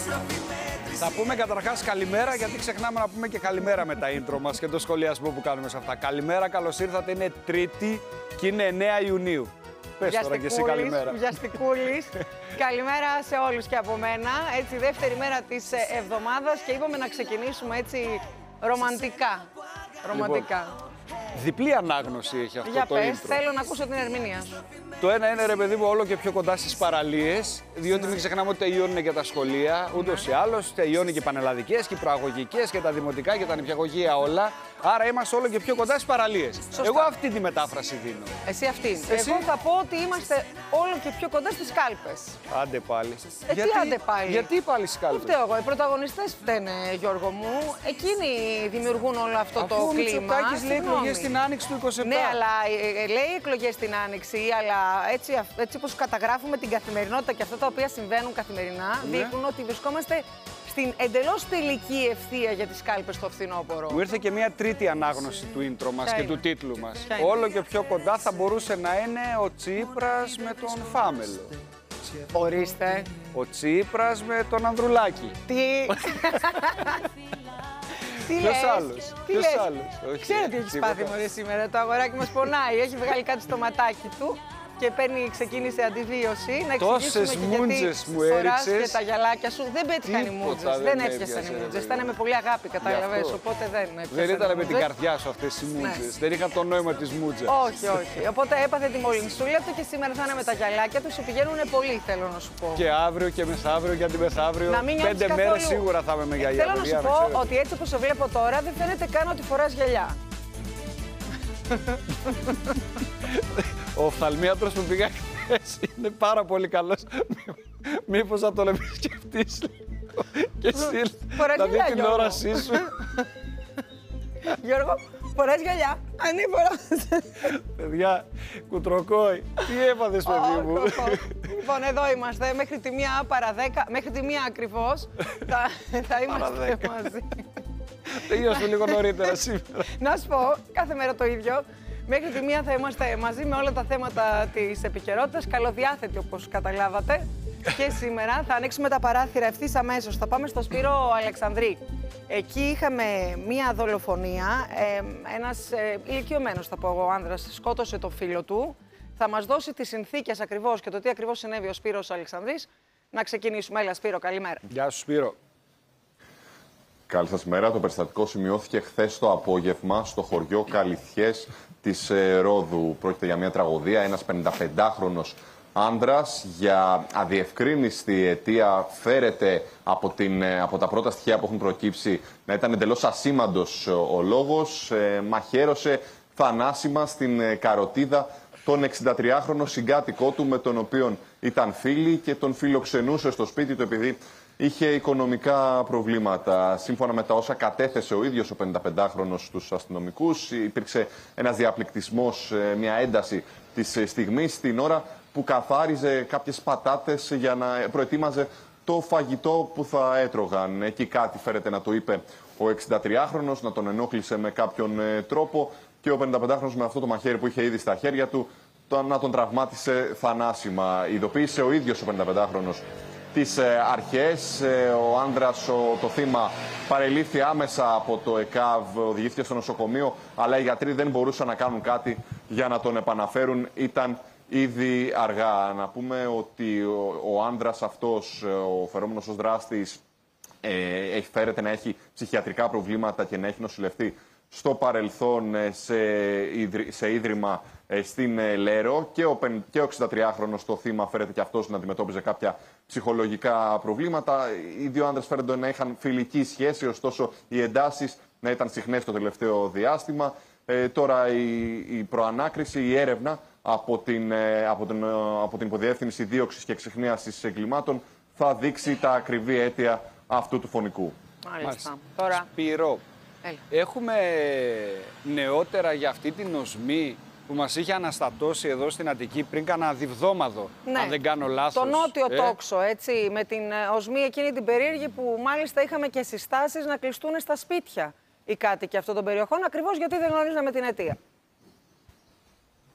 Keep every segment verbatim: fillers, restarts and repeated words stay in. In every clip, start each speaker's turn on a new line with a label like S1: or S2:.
S1: Θα πούμε καταρχάς καλημέρα, γιατί ξεχνάμε να πούμε και καλημέρα με τα intro μας και το σχολιασμό που κάνουμε σε αυτά. Καλημέρα, καλώς ήρθατε. Είναι Τρίτη και είναι εννέα Ιουνίου. Πες τώρα και εσύ καλημέρα.
S2: Βιαστικούλης. Καλημέρα σε όλους και από μένα. Έτσι, δεύτερη μέρα της εβδομάδας και είπαμε να ξεκινήσουμε έτσι ρομαντικά. Ρομαντικά.
S1: Λοιπόν, διπλή ανάγνωση έχει αυτό
S2: Για
S1: το
S2: πες,
S1: intro.
S2: θέλω να ακούσω την ερμηνεία σου.
S1: Το ένα είναι, ρε παιδί μου, όλο και πιο κοντά στις παραλίες, διότι μην ξεχνάμε ότι τελειώνουν και τα σχολεία, ούτως ή άλλως, τελειώνει και οι πανελλαδικές και οι προαγωγικές και τα δημοτικά και τα νηπιαγωγεία όλα. Άρα είμαστε όλο και πιο κοντά στις παραλίες.
S2: Σωστά.
S1: Εγώ αυτή τη μετάφραση δίνω.
S2: Εσύ αυτή.
S1: Εσύ?
S2: Εγώ θα πω ότι είμαστε όλο και πιο κοντά στις κάλπες.
S1: Άντε πάλι.
S2: Ε, τι άντε πάλι.
S1: Γιατί πάλι στις
S2: Δεν
S1: κάλπες?
S2: φταίω εγώ. Οι πρωταγωνιστές φταίνε, Γιώργο μου. Εκείνοι δημιουργούν όλο αυτό
S1: Αφού
S2: το
S1: ο
S2: κλίμα.
S1: Μητσοτάκης λέει
S2: Συγγνώμη.
S1: εκλογές στην Άνοιξη του είκοσι επτά.
S2: Ναι, αλλά ε, ε, λέει εκλογές στην Άνοιξη, αλλά έτσι, έτσι όπως καταγράφουμε την καθημερινότητα και αυτά τα οποία συμβαίνουν καθημερινά,
S1: Ναι.
S2: δείχνουν ότι βρισκόμαστε στην εντελώς τελική ευθεία για τις κάλπες στο φθινόπωρο.
S1: Μου ήρθε και μια τρίτη ανάγνωση του intro μας
S2: Ποια
S1: και
S2: είναι?
S1: του τίτλου μας.
S2: Ποια είναι?
S1: Όλο και πιο κοντά θα μπορούσε να είναι ο Τσίπρας με τον Φάμελο.
S2: Ορίστε.
S1: Ο Τσίπρας με τον Ανδρουλάκη.
S2: Τι. Τι
S1: Ποιος
S2: λες?
S1: άλλος?
S2: Τι
S1: Ποιος
S2: λες?
S1: άλλος? Όχι,
S2: Ξέρω τι έχεις
S1: τίποτα.
S2: πάθει μωρέ σήμερα. Το αγοράκι μας πονάει. Έχει βγάλει κάτι στο ματάκι του και παίρνει, ξεκίνησε αντιβίωση. Να
S1: Τόσες
S2: εξηγήσουμε και
S1: μούντζες
S2: γιατί
S1: μου
S2: φοράς
S1: έριξες.
S2: και τα γυαλάκια σου. Δεν πέτυχαν οι
S1: Τίποτα
S2: μούντζες.
S1: δεν
S2: Δεν
S1: έπιασε,
S2: έπιασαν οι
S1: ρε
S2: μούντζες.
S1: παιδί.
S2: Ήταν με πολύ αγάπη, κατάλαβες.
S1: αυτό.
S2: Οπότε δεν έπιασαν.
S1: Δεν ήταν
S2: οι
S1: με την
S2: μούντζες.
S1: καρδιά σου αυτές οι μούντζες.
S2: Ναι.
S1: Δεν είχαν το νόημα της μούντζας.
S2: Όχι, όχι. Οπότε έπαθε τη μολυνσούλα του και σήμερα θα είναι με τα γυαλάκια του. Σου πηγαίνουν πολύ, θέλω να σου πω.
S1: Και αύριο και μεθαύριο και αντιμεθαύριο.
S2: Να μην νιώθεις
S1: Πέντε
S2: καθόλου.
S1: μέρες σίγουρα θα είμαι με γυαλιά.
S2: Θέλω να σου
S1: παιδιά,
S2: πω
S1: ξέρετε.
S2: ότι έτσι όπως σε βλέπω τώρα δεν φαίνεται καν ότι φοράς γυαλιά.
S1: Ο οφθαλμίατρος που πήγα χθες είναι πάρα πολύ καλός. Μήπως θα τον επισκεφτείς λίγο και εσύ
S2: Φοράς
S1: να δει
S2: γυαλιά,
S1: την
S2: Γιώργο.
S1: όρασή σου.
S2: Γιώργο, φοράς γυαλιά. Ανήφορα.
S1: Παιδιά, κουτροκόη, τι έπαθες παιδί μου?
S2: Λοιπόν, εδώ είμαστε. Μέχρι τη μία παρά δέκα, μέχρι τη μία ακριβώς θα, θα είμαστε
S1: δέκα.
S2: μαζί.
S1: Τελειώσουμε λίγο νωρίτερα σήμερα.
S2: Να σου πω, κάθε μέρα το ίδιο. Μέχρι τη μία θα είμαστε μαζί με όλα τα θέματα της επικαιρότητας. Καλοδιάθετοι όπως καταλάβατε. Και σήμερα θα ανοίξουμε τα παράθυρα ευθύς αμέσως. Θα πάμε στο Σπύρο Αλεξανδρή. Εκεί είχαμε μία δολοφονία. Ε, ένας ε, ηλικιωμένος, θα πω εγώ, άνδρας, σκότωσε το φίλο του. Θα μας δώσει τις συνθήκες ακριβώς και το τι ακριβώς συνέβη ο Σπύρος Αλεξανδρής. Να ξεκινήσουμε. Έλα, Σπύρο, καλημέρα.
S1: Γεια σου Σπύρο.
S3: Καλή σας μέρα. Το περιστατικό σημειώθηκε χθες το απόγευμα στο χωριό Καλυθιές της ε, Ρόδου. Πρόκειται για μια τραγωδία. Ένας πενηνταπεντάχρονος άνδρας για αδιευκρίνηστη αιτία φέρεται από, την, ε, από τα πρώτα στοιχεία που έχουν προκύψει να ήταν εντελώς ασήμαντος ο λόγος. Ε, μαχαίρωσε θανάσιμα στην ε, καροτίδα τον εξηντατριάχρονο συγκάτοικό του με τον οποίο ήταν φίλοι και τον φιλοξενούσε στο σπίτι του επειδή είχε οικονομικά προβλήματα. Σύμφωνα με τα όσα κατέθεσε ο ίδιος ο πενηνταπεντάχρονος στους αστυνομικούς, υπήρξε ένας διαπληκτισμός, μια ένταση της στιγμής την ώρα που καθάριζε κάποιες πατάτες για να προετοίμαζε το φαγητό που θα έτρωγαν. Εκεί κάτι φέρεται να το είπε ο εξηντατριάχρονος, να τον ενόχλησε με κάποιον τρόπο και ο πενηνταπεντάχρονος με αυτό το μαχαίρι που είχε ήδη στα χέρια του να τον τραυμάτισε θανάσιμα. Ειδοποίησε ο ίδιος ο πενηνταπεντάχρονος τις ε, αρχές. Ε, ο άνδρας, ο, το θύμα, παρελήφθη άμεσα από το ΕΚΑΒ, οδηγήθηκε στο νοσοκομείο, αλλά οι γιατροί δεν μπορούσαν να κάνουν κάτι για να τον επαναφέρουν. Ήταν ήδη αργά. Να πούμε ότι ο, ο άνδρας αυτός, ο φερόμενος ως δράστης, ε, φέρεται να έχει ψυχιατρικά προβλήματα και να έχει νοσηλευτεί στο παρελθόν σε, ίδρυ, σε ίδρυμα στην Λέρο και ο, και ο εξηντατριάχρονος το θύμα φέρεται και αυτός να αντιμετώπιζε κάποια ψυχολογικά προβλήματα. Οι δύο άντρες φέρονται να είχαν φιλική σχέση, ωστόσο οι εντάσεις να ήταν συχνές το τελευταίο διάστημα. Ε, τώρα η, η προανάκριση, η έρευνα από την, από την, από την Υποδιεύθυνση Δίωξης και Εξυχνίασης Εγκλημάτων θα δείξει τα ακριβή αίτια αυτού του φωνικού.
S2: Μάλιστα.
S1: Μάλιστα.
S2: Τώρα.
S1: Σπύρο,
S2: Έλα.
S1: έχουμε νεότερα για αυτή την οσμή που μας είχε αναστατώσει εδώ στην Αττική πριν κάνα διβδόμαδο,
S2: Ναι.
S1: αν δεν κάνω λάθος.
S2: Το νότιο
S1: ε?
S2: τόξο, έτσι, με την ε, οσμή εκείνη την περίεργη που μάλιστα είχαμε και συστάσεις να κλειστούν στα σπίτια οι κάτοικοι αυτών των περιοχών, ακριβώς γιατί δεν γνωρίζαμε την αιτία.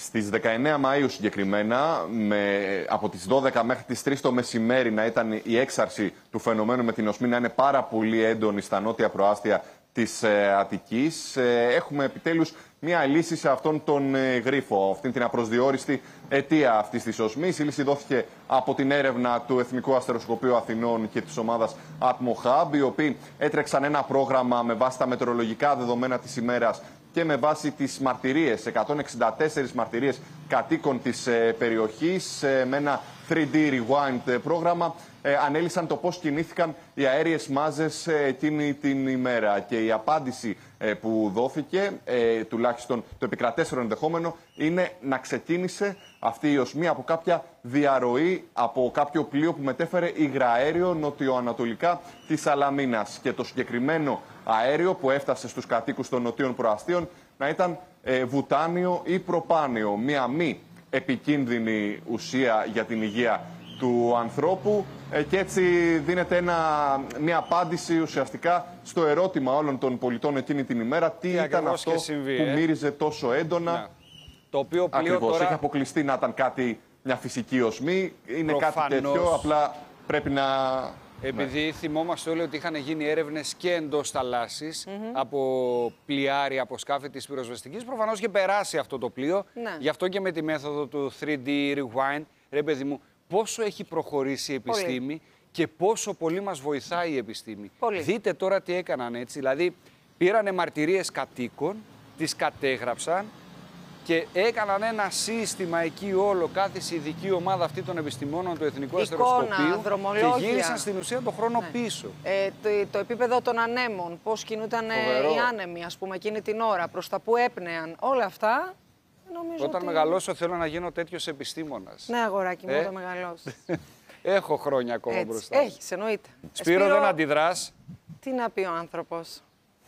S3: Στις δεκαεννέα Μαΐου συγκεκριμένα, με, από τις δώδεκα μέχρι τις τρεις το μεσημέρι να ήταν η έξαρση του φαινομένου με την οσμή να είναι πάρα πολύ έντονη στα νότια προάστια της ε, Αττικής. Ε, έχουμε επιτέλους μια λύση σε αυτόν τον ε, γρίφο, αυτήν την απροσδιόριστη αιτία αυτής της οσμής. Η λύση δόθηκε από την έρευνα του Εθνικού Αστεροσκοπείου Αθηνών και της ομάδας AtmoHub, οι οποίοι έτρεξαν ένα πρόγραμμα με βάση τα μετεωρολογικά δεδομένα της ημέρας και με βάση τις μαρτυρίες, εκατόν εξήντα τέσσερις μαρτυρίες κατοίκων της ε, περιοχής, ε, με ένα θρι ντι Rewind πρόγραμμα, ε, ανέλυσαν το πώς κινήθηκαν οι αέριες μάζες ε, εκείνη την ημέρα. Και η απάντηση ε, που δόθηκε, ε, τουλάχιστον το επικρατέστερο ενδεχόμενο, είναι να ξεκίνησε αυτή η οσμή από κάποια διαρροή, από κάποιο πλοίο που μετέφερε υγραέριο νοτιοανατολικά της Σαλαμίνας. Και το συγκεκριμένο αέριο που έφτασε στους κατοίκους των νοτίων προαστίων να ήταν ε, βουτάνιο ή προπάνιο, μία μη επικίνδυνη ουσία για την υγεία του ανθρώπου, ε, και έτσι δίνεται ένα, μια απάντηση ουσιαστικά στο ερώτημα όλων των πολιτών εκείνη την ημέρα, τι
S1: και
S3: ήταν αυτό
S1: συμβεί,
S3: που
S1: ε?
S3: μύριζε τόσο έντονα.
S1: Ναι. Το οποίο πλοίο
S3: Ακριβώς,
S1: τώρα...
S3: έχει αποκλειστεί να ήταν κάτι, μια φυσική οσμή, είναι
S1: Προφανώς.
S3: κάτι τέτοιο, απλά πρέπει να...
S1: Επειδή ναι. θυμόμαστε όλοι ότι είχαν γίνει έρευνες και εντός θαλάσσης, mm-hmm. από πλοιάρια, από σκάφη της πυροσβεστικής, προφανώς και περάσει αυτό το πλοίο. Ναι. Γι' αυτό και με τη μέθοδο του θρι ντι Rewind, ρε παιδί μου, πόσο έχει προχωρήσει η επιστήμη πολύ. Και πόσο πολύ μας βοηθάει η επιστήμη. Πολύ. Δείτε τώρα τι έκαναν, έτσι. Δηλαδή, πήρανε μαρτυρίες κατοίκων, τις κατέγραψαν και έκαναν ένα σύστημα εκεί όλο, κάθε ειδική ομάδα αυτή των επιστημόνων του Εθνικού Αστεροσκοπείου και γύρισαν στην ουσία τον χρόνο ναι. πίσω.
S2: Ε, το, το επίπεδο των ανέμων, πώς κινούνταν οι άνεμοι, ας πούμε, εκείνη την ώρα, προς τα που έπνεαν, όλα αυτά. Νομίζω
S1: όταν
S2: ότι...
S1: μεγαλώσω θέλω να γίνω τέτοιος επιστήμονας.
S2: Ναι, αγοράκι μου,
S1: ε?
S2: όταν μεγαλώσεις.
S1: Έχω χρόνια ακόμα
S2: έτσι.
S1: μπροστά.
S2: Έχεις, εννοείται.
S1: Σπύρο, Σπύρο, δεν αντιδράς.
S2: Τι να πει ο άνθρωπος.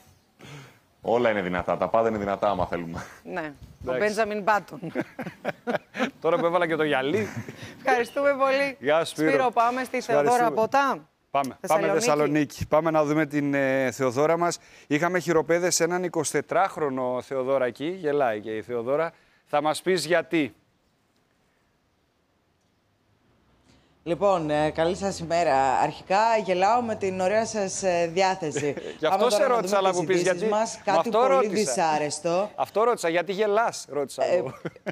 S3: Όλα είναι δυνατά, τα πάντα είναι δυνατά άμα θέλουμε.
S2: Ναι, ο Μπέντζαμιν Μπάτον.
S1: Τώρα που έβαλα και το γυαλί.
S2: Ευχαριστούμε πολύ.
S1: Γεια Σπύρο.
S2: Σπύρο, πάμε στη Θεοδόρα Ποτά.
S1: Πάμε, Θεσσαλονίκη. πάμε Θεσσαλονίκη. Πάμε να δούμε την ε, Θεοδόρα μας. Είχαμε χειροπέδες σε έναν εικοσιτετράχρονο Θεοδόρα εκεί. Γελάει και η Θεοδόρα. Θα μας πεις γιατί.
S4: Λοιπόν, ε, καλή σας ημέρα. Αρχικά γελάω με την ωραία σας ε, διάθεση.
S1: Γι' αυτό σε ρώτησα, αλλά που πεις γιατί.
S4: Μας, κάτι πολύ ρώτησα. δυσάρεστο.
S1: Αυτό ρώτησα, γιατί γελάς, ρώτησα. Ε,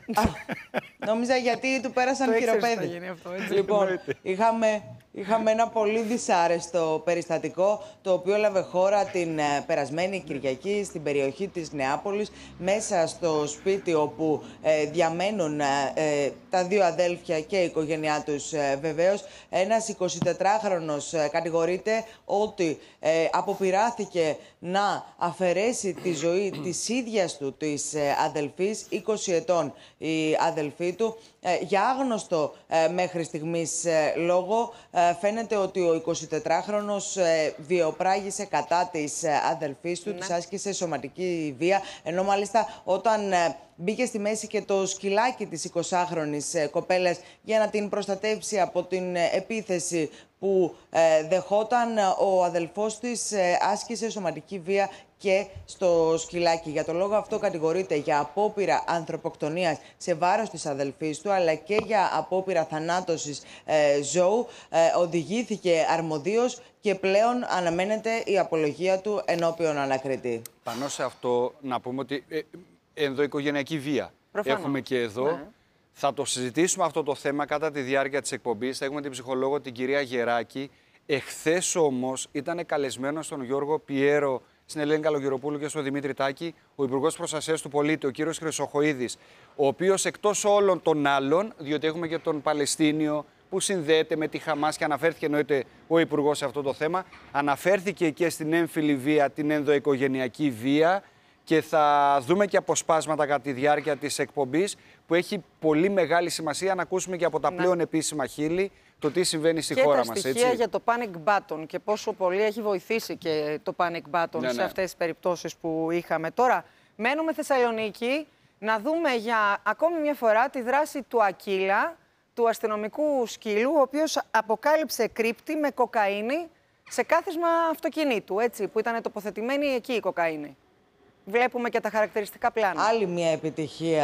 S4: νόμιζα γιατί του πέρασαν χειροπέδι. Λοιπόν, είχαμε, είχαμε ένα πολύ δυσάρεστο περιστατικό, το οποίο έλαβε χώρα την ε, περασμένη Κυριακή στην περιοχή της Νεάπολης, μέσα στο σπίτι όπου ε, διαμένουν ε, τα δύο αδέλφια και η οικογένειά τους ε, βεβαίως. Ένας εικοσιτετράχρονος κατηγορείται ότι ε, αποπειράθηκε να αφαιρέσει τη ζωή της ίδιας του της ε, αδελφής, είκοσι ετών η αδελφή του, ε, για άγνωστο ε, μέχρι στιγμής ε, λόγο. Ε, φαίνεται ότι ο εικοσιτετράχρονος ε, βιοπράγησε κατά της ε, αδελφής του, ναι. της άσκησε σωματική βία, ενώ μάλιστα όταν ε, μπήκε στη μέση και το σκυλάκι της εικοσάχρονης ε, κοπέλας για να την προστατεύσει από την ε, επίθεση που ε, δεχόταν, ο αδελφός της ε, άσκησε σωματική βία και στο σκυλάκι. Για τον λόγο αυτό κατηγορείται για απόπειρα ανθρωποκτονίας σε βάρος της αδελφής του, αλλά και για απόπειρα θανάτωσης ε, ζώου. Ε, οδηγήθηκε αρμοδίως και πλέον αναμένεται η απολογία του ενώπιον ανακριτή.
S1: Πάνω σε αυτό να πούμε ότι ε, ενδοοικογενειακή βία
S2: Προφανώς.
S1: Έχουμε και εδώ. Ναι. Θα το συζητήσουμε αυτό το θέμα κατά τη διάρκεια της εκπομπής. Θα έχουμε την ψυχολόγο την κυρία Γεράκη. Εχθές όμως ήταν καλεσμένος στον Γιώργο Πιέρο, στην Ελένη Καλογεροπούλου και στον Δημήτρη Τάκη, ο Υπουργός Προστασίας του Πολίτη, ο κύριος Χρυσοχοΐδης, ο οποίος εκτός όλων των άλλων, διότι έχουμε και τον Παλαιστίνιο που συνδέεται με τη Χαμάς και αναφέρθηκε εννοείται ο Υπουργός σε αυτό το θέμα, αναφέρθηκε και στην έμφυλη βία, την ενδοοικογενειακή βία. Και θα δούμε και αποσπάσματα κατά τη διάρκεια της εκπομπής που έχει πολύ μεγάλη σημασία να ακούσουμε και από τα ναι. πλέον επίσημα χείλη το τι συμβαίνει στη
S2: και
S1: χώρα
S2: μας.
S1: μας.
S2: Και τα στοιχεία
S1: έτσι.
S2: για το panic button και πόσο πολύ έχει βοηθήσει και το panic button ναι, σε ναι. αυτές τις περιπτώσεις που είχαμε. Τώρα μένουμε Θεσσαλονίκη να δούμε για ακόμη μια φορά τη δράση του Ακύλα, του αστυνομικού σκύλου, ο οποίος αποκάλυψε κρύπτη με κοκαίνη σε κάθισμα αυτοκινήτου, έτσι, που ήταν τοποθετημένη εκεί η κοκαίνη. Βλέπουμε και τα χαρακτηριστικά πλάνα.
S4: Άλλη μια επιτυχία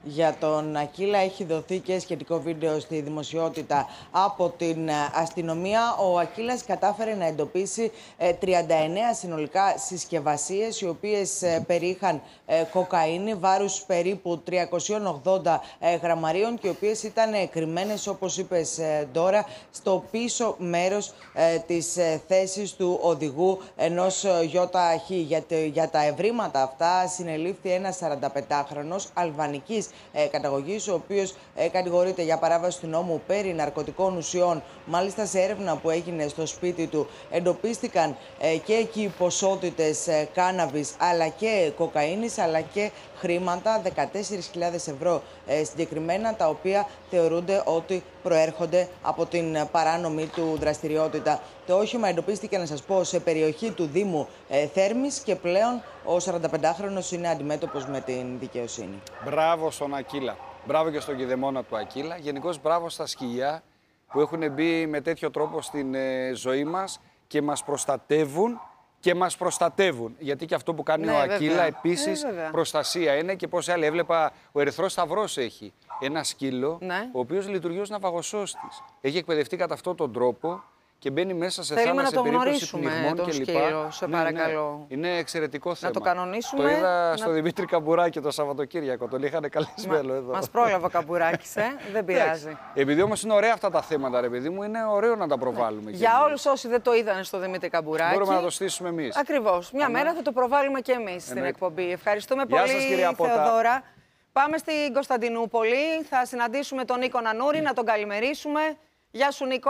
S4: για τον Ακίλα. Έχει δοθεί και σχετικό βίντεο στη δημοσιότητα από την αστυνομία. Ο Ακίλας κατάφερε να εντοπίσει τριάντα εννέα συνολικά συσκευασίες, οι οποίες περιείχαν κοκαίνη βάρους περίπου τριακόσια ογδόντα γραμμαρίων και οι οποίες ήταν κρυμμένες, όπως είπες τώρα, στο πίσω μέρος της θέσης του οδηγού ενός ΙΧ. Για τα ευρήματα αυτά συνελήφθη ένας σαρανταπεντάχρονος αλβανικής ε, καταγωγής, ο οποίος ε, κατηγορείται για παράβαση του νόμου περί ναρκωτικών ουσιών. Μάλιστα, σε έρευνα που έγινε στο σπίτι του εντοπίστηκαν ε, και εκεί ποσότητες ε, κάναβης αλλά και κοκαίνης, αλλά και χρήματα, δεκατέσσερις χιλιάδες ευρώ ε, συγκεκριμένα, τα οποία θεωρούνται ότι προέρχονται από την παράνομη του δραστηριότητα. Το όχημα εντοπίστηκε, να σας πω, σε περιοχή του Δήμου ε, Θέρμης και πλέον ο σαρανταπεντάχρονος είναι αντιμέτωπος με την δικαιοσύνη.
S1: Μπράβο στον Ακίλα. Μπράβο και στον κηδεμόνα του Ακίλα. Γενικώς μπράβο στα σκυλιά που έχουν μπει με τέτοιο τρόπο στην ε, ζωή μας και μας προστατεύουν και μας προστατεύουν. Γιατί και αυτό που κάνει, ναι, ο Ακίλα επίσης ε, προστασία είναι. Και πώς άλλοι, έβλεπα, ο Ερυθρός Σταυρός έχει ένα σκύλο, ναι, ο οποίος λειτουργεί ως ναυαγοσώστης. Έχει εκπαιδευτεί κατά αυτόν τον τρόπο και μπαίνει μέσα σε θάλασσα σε περίπτωση πνιγμών κλπ.
S2: Σκύλο, σε παρακαλώ.
S1: Ναι, ναι. Είναι εξαιρετικό θέμα.
S2: Να το κανονίσουμε.
S1: Το είδα
S2: να...
S1: στο Δημήτρη Καμπουράκη το Σαββατοκύριακο. Τον είχαν καλεσμένο
S2: Μα,
S1: εδώ.
S2: Μας πρόλαβε ο Καμπουράκης, ε. Δεν πειράζει.
S1: Επειδή όμως είναι ωραία αυτά τα θέματα, ρε παιδί μου, είναι ωραίο να τα προβάλλουμε.
S2: Ναι. Για όλους όσοι δεν το είδανε στο Δημήτρη Καμπουράκη.
S1: Μπορούμε να το στήσουμε εμείς.
S2: Ακριβώς. Μια
S1: Αμά.
S2: μέρα θα το προβάλλουμε και εμείς στην
S1: Εννοεί.
S2: εκπομπή. Ευχαριστούμε
S1: Γεια
S2: πολύ,
S1: σας, κυρία Πότα.
S2: Θεοδώρα. Πάμε στην Κωνσταντινούπολη. Θα συναντήσουμε τον Νίκο Νανούρη, να τον καλημερίσουμε. Γεια σου, Νίκο.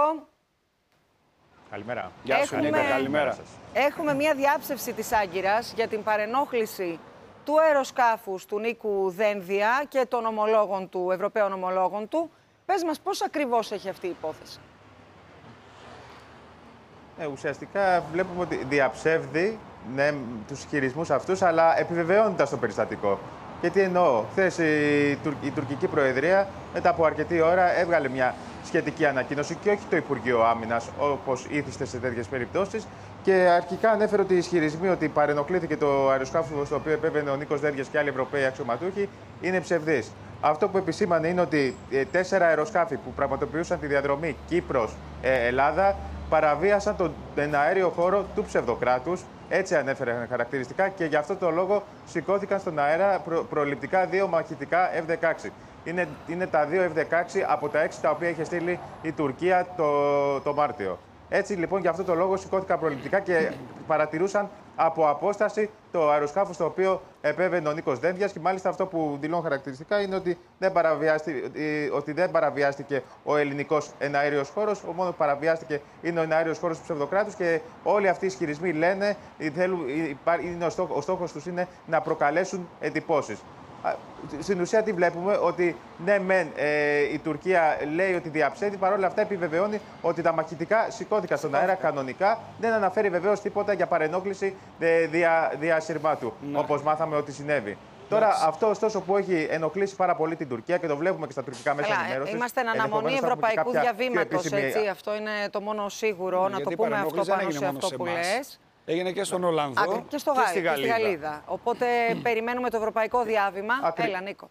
S5: Καλημέρα.
S1: Γεια σου,
S2: Έχουμε...
S1: Νίκο, καλημέρα.
S2: Έχουμε μια διάψευση της Άγκυρας για την παρενόχληση του αεροσκάφους του Νίκου Δένδια και των ομολόγων του, Ευρωπαίων ομολόγων του. Πες μας, πώς ακριβώς έχει αυτή η υπόθεση.
S5: Ε, ουσιαστικά βλέπουμε ότι διαψεύδει, ναι, τους ισχυρισμούς αυτούς, αλλά επιβεβαιώνοντας το περιστατικό. Και τι εννοώ, χθες η, η τουρκική προεδρία μετά από αρκετή ώρα έβγαλε μια σχετική ανακοίνωση και όχι το Υπουργείο Άμυνας, όπως ήθιστε σε τέτοιες περιπτώσεις. Και αρχικά ανέφερε ότι οι ισχυρισμοί ότι παρενοχλήθηκε το αεροσκάφο στο οποίο επέβαινε ο Νίκος Δένδιας και άλλοι Ευρωπαίοι αξιωματούχοι είναι ψευδής. Αυτό που επισήμανε είναι ότι τέσσερα αεροσκάφη που πραγματοποιούσαν τη διαδρομή Κύπρος-Ελλάδα παραβίασαν τον αέριο χώρο του ψευδοκράτους. Έτσι ανέφερε χαρακτηριστικά και γι' αυτό το λόγο σηκώθηκαν στον αέρα προ, προληπτικά δύο μαχητικά εφ δεκαέξι. Είναι, είναι τα δύο εφ δεκαέξι από τα έξι τα οποία είχε στείλει η Τουρκία το, το Μάρτιο. Έτσι λοιπόν για αυτό το λόγο σηκώθηκαν προληπτικά και παρατηρούσαν από απόσταση το αεροσκάφο στο οποίο επέβαινε ο Νίκος Δένδιας και μάλιστα αυτό που δηλώνει χαρακτηριστικά είναι ότι δεν, ότι δεν παραβιάστηκε ο ελληνικός εναέριος χώρος, ο μόνο που παραβιάστηκε είναι ο εναέριος χώρος του ψευδοκράτους και όλοι αυτοί οι ισχυρισμοί λένε, θέλουν, είναι ο, στόχος, ο στόχος τους είναι να προκαλέσουν εντυπώσεις. Στην ουσία τι βλέπουμε, ότι ναι μεν ε, η Τουρκία λέει ότι διαψεύδει, παρόλα αυτά επιβεβαιώνει ότι τα μαχητικά σηκώθηκαν στον αέρα κανονικά, δεν αναφέρει βεβαίως τίποτα για παρενόχληση ε, δια, διασυρμάτου, ναι, όπως μάθαμε ότι συνέβη. Τώρα, Άξι. αυτό ωστόσο που έχει ενοχλήσει πάρα πολύ την Τουρκία και το βλέπουμε και στα τουρκικά μέσα ενημέρωσης.
S2: Είμαστε εν αναμονή ευρωπαϊκού διαβήματος, έτσι. Αυτό είναι το μόνο σίγουρο, ναι, να το πούμε αυτό πάνω σε αυτό που λες.
S1: Έγινε και στον Ολλανδό
S2: Α, και, στο
S1: και,
S2: Γάλλη,
S1: στη
S2: και στη Γαλλίδα. Οπότε περιμένουμε το ευρωπαϊκό διάβημα. Ακρι... Έλα, Νίκο.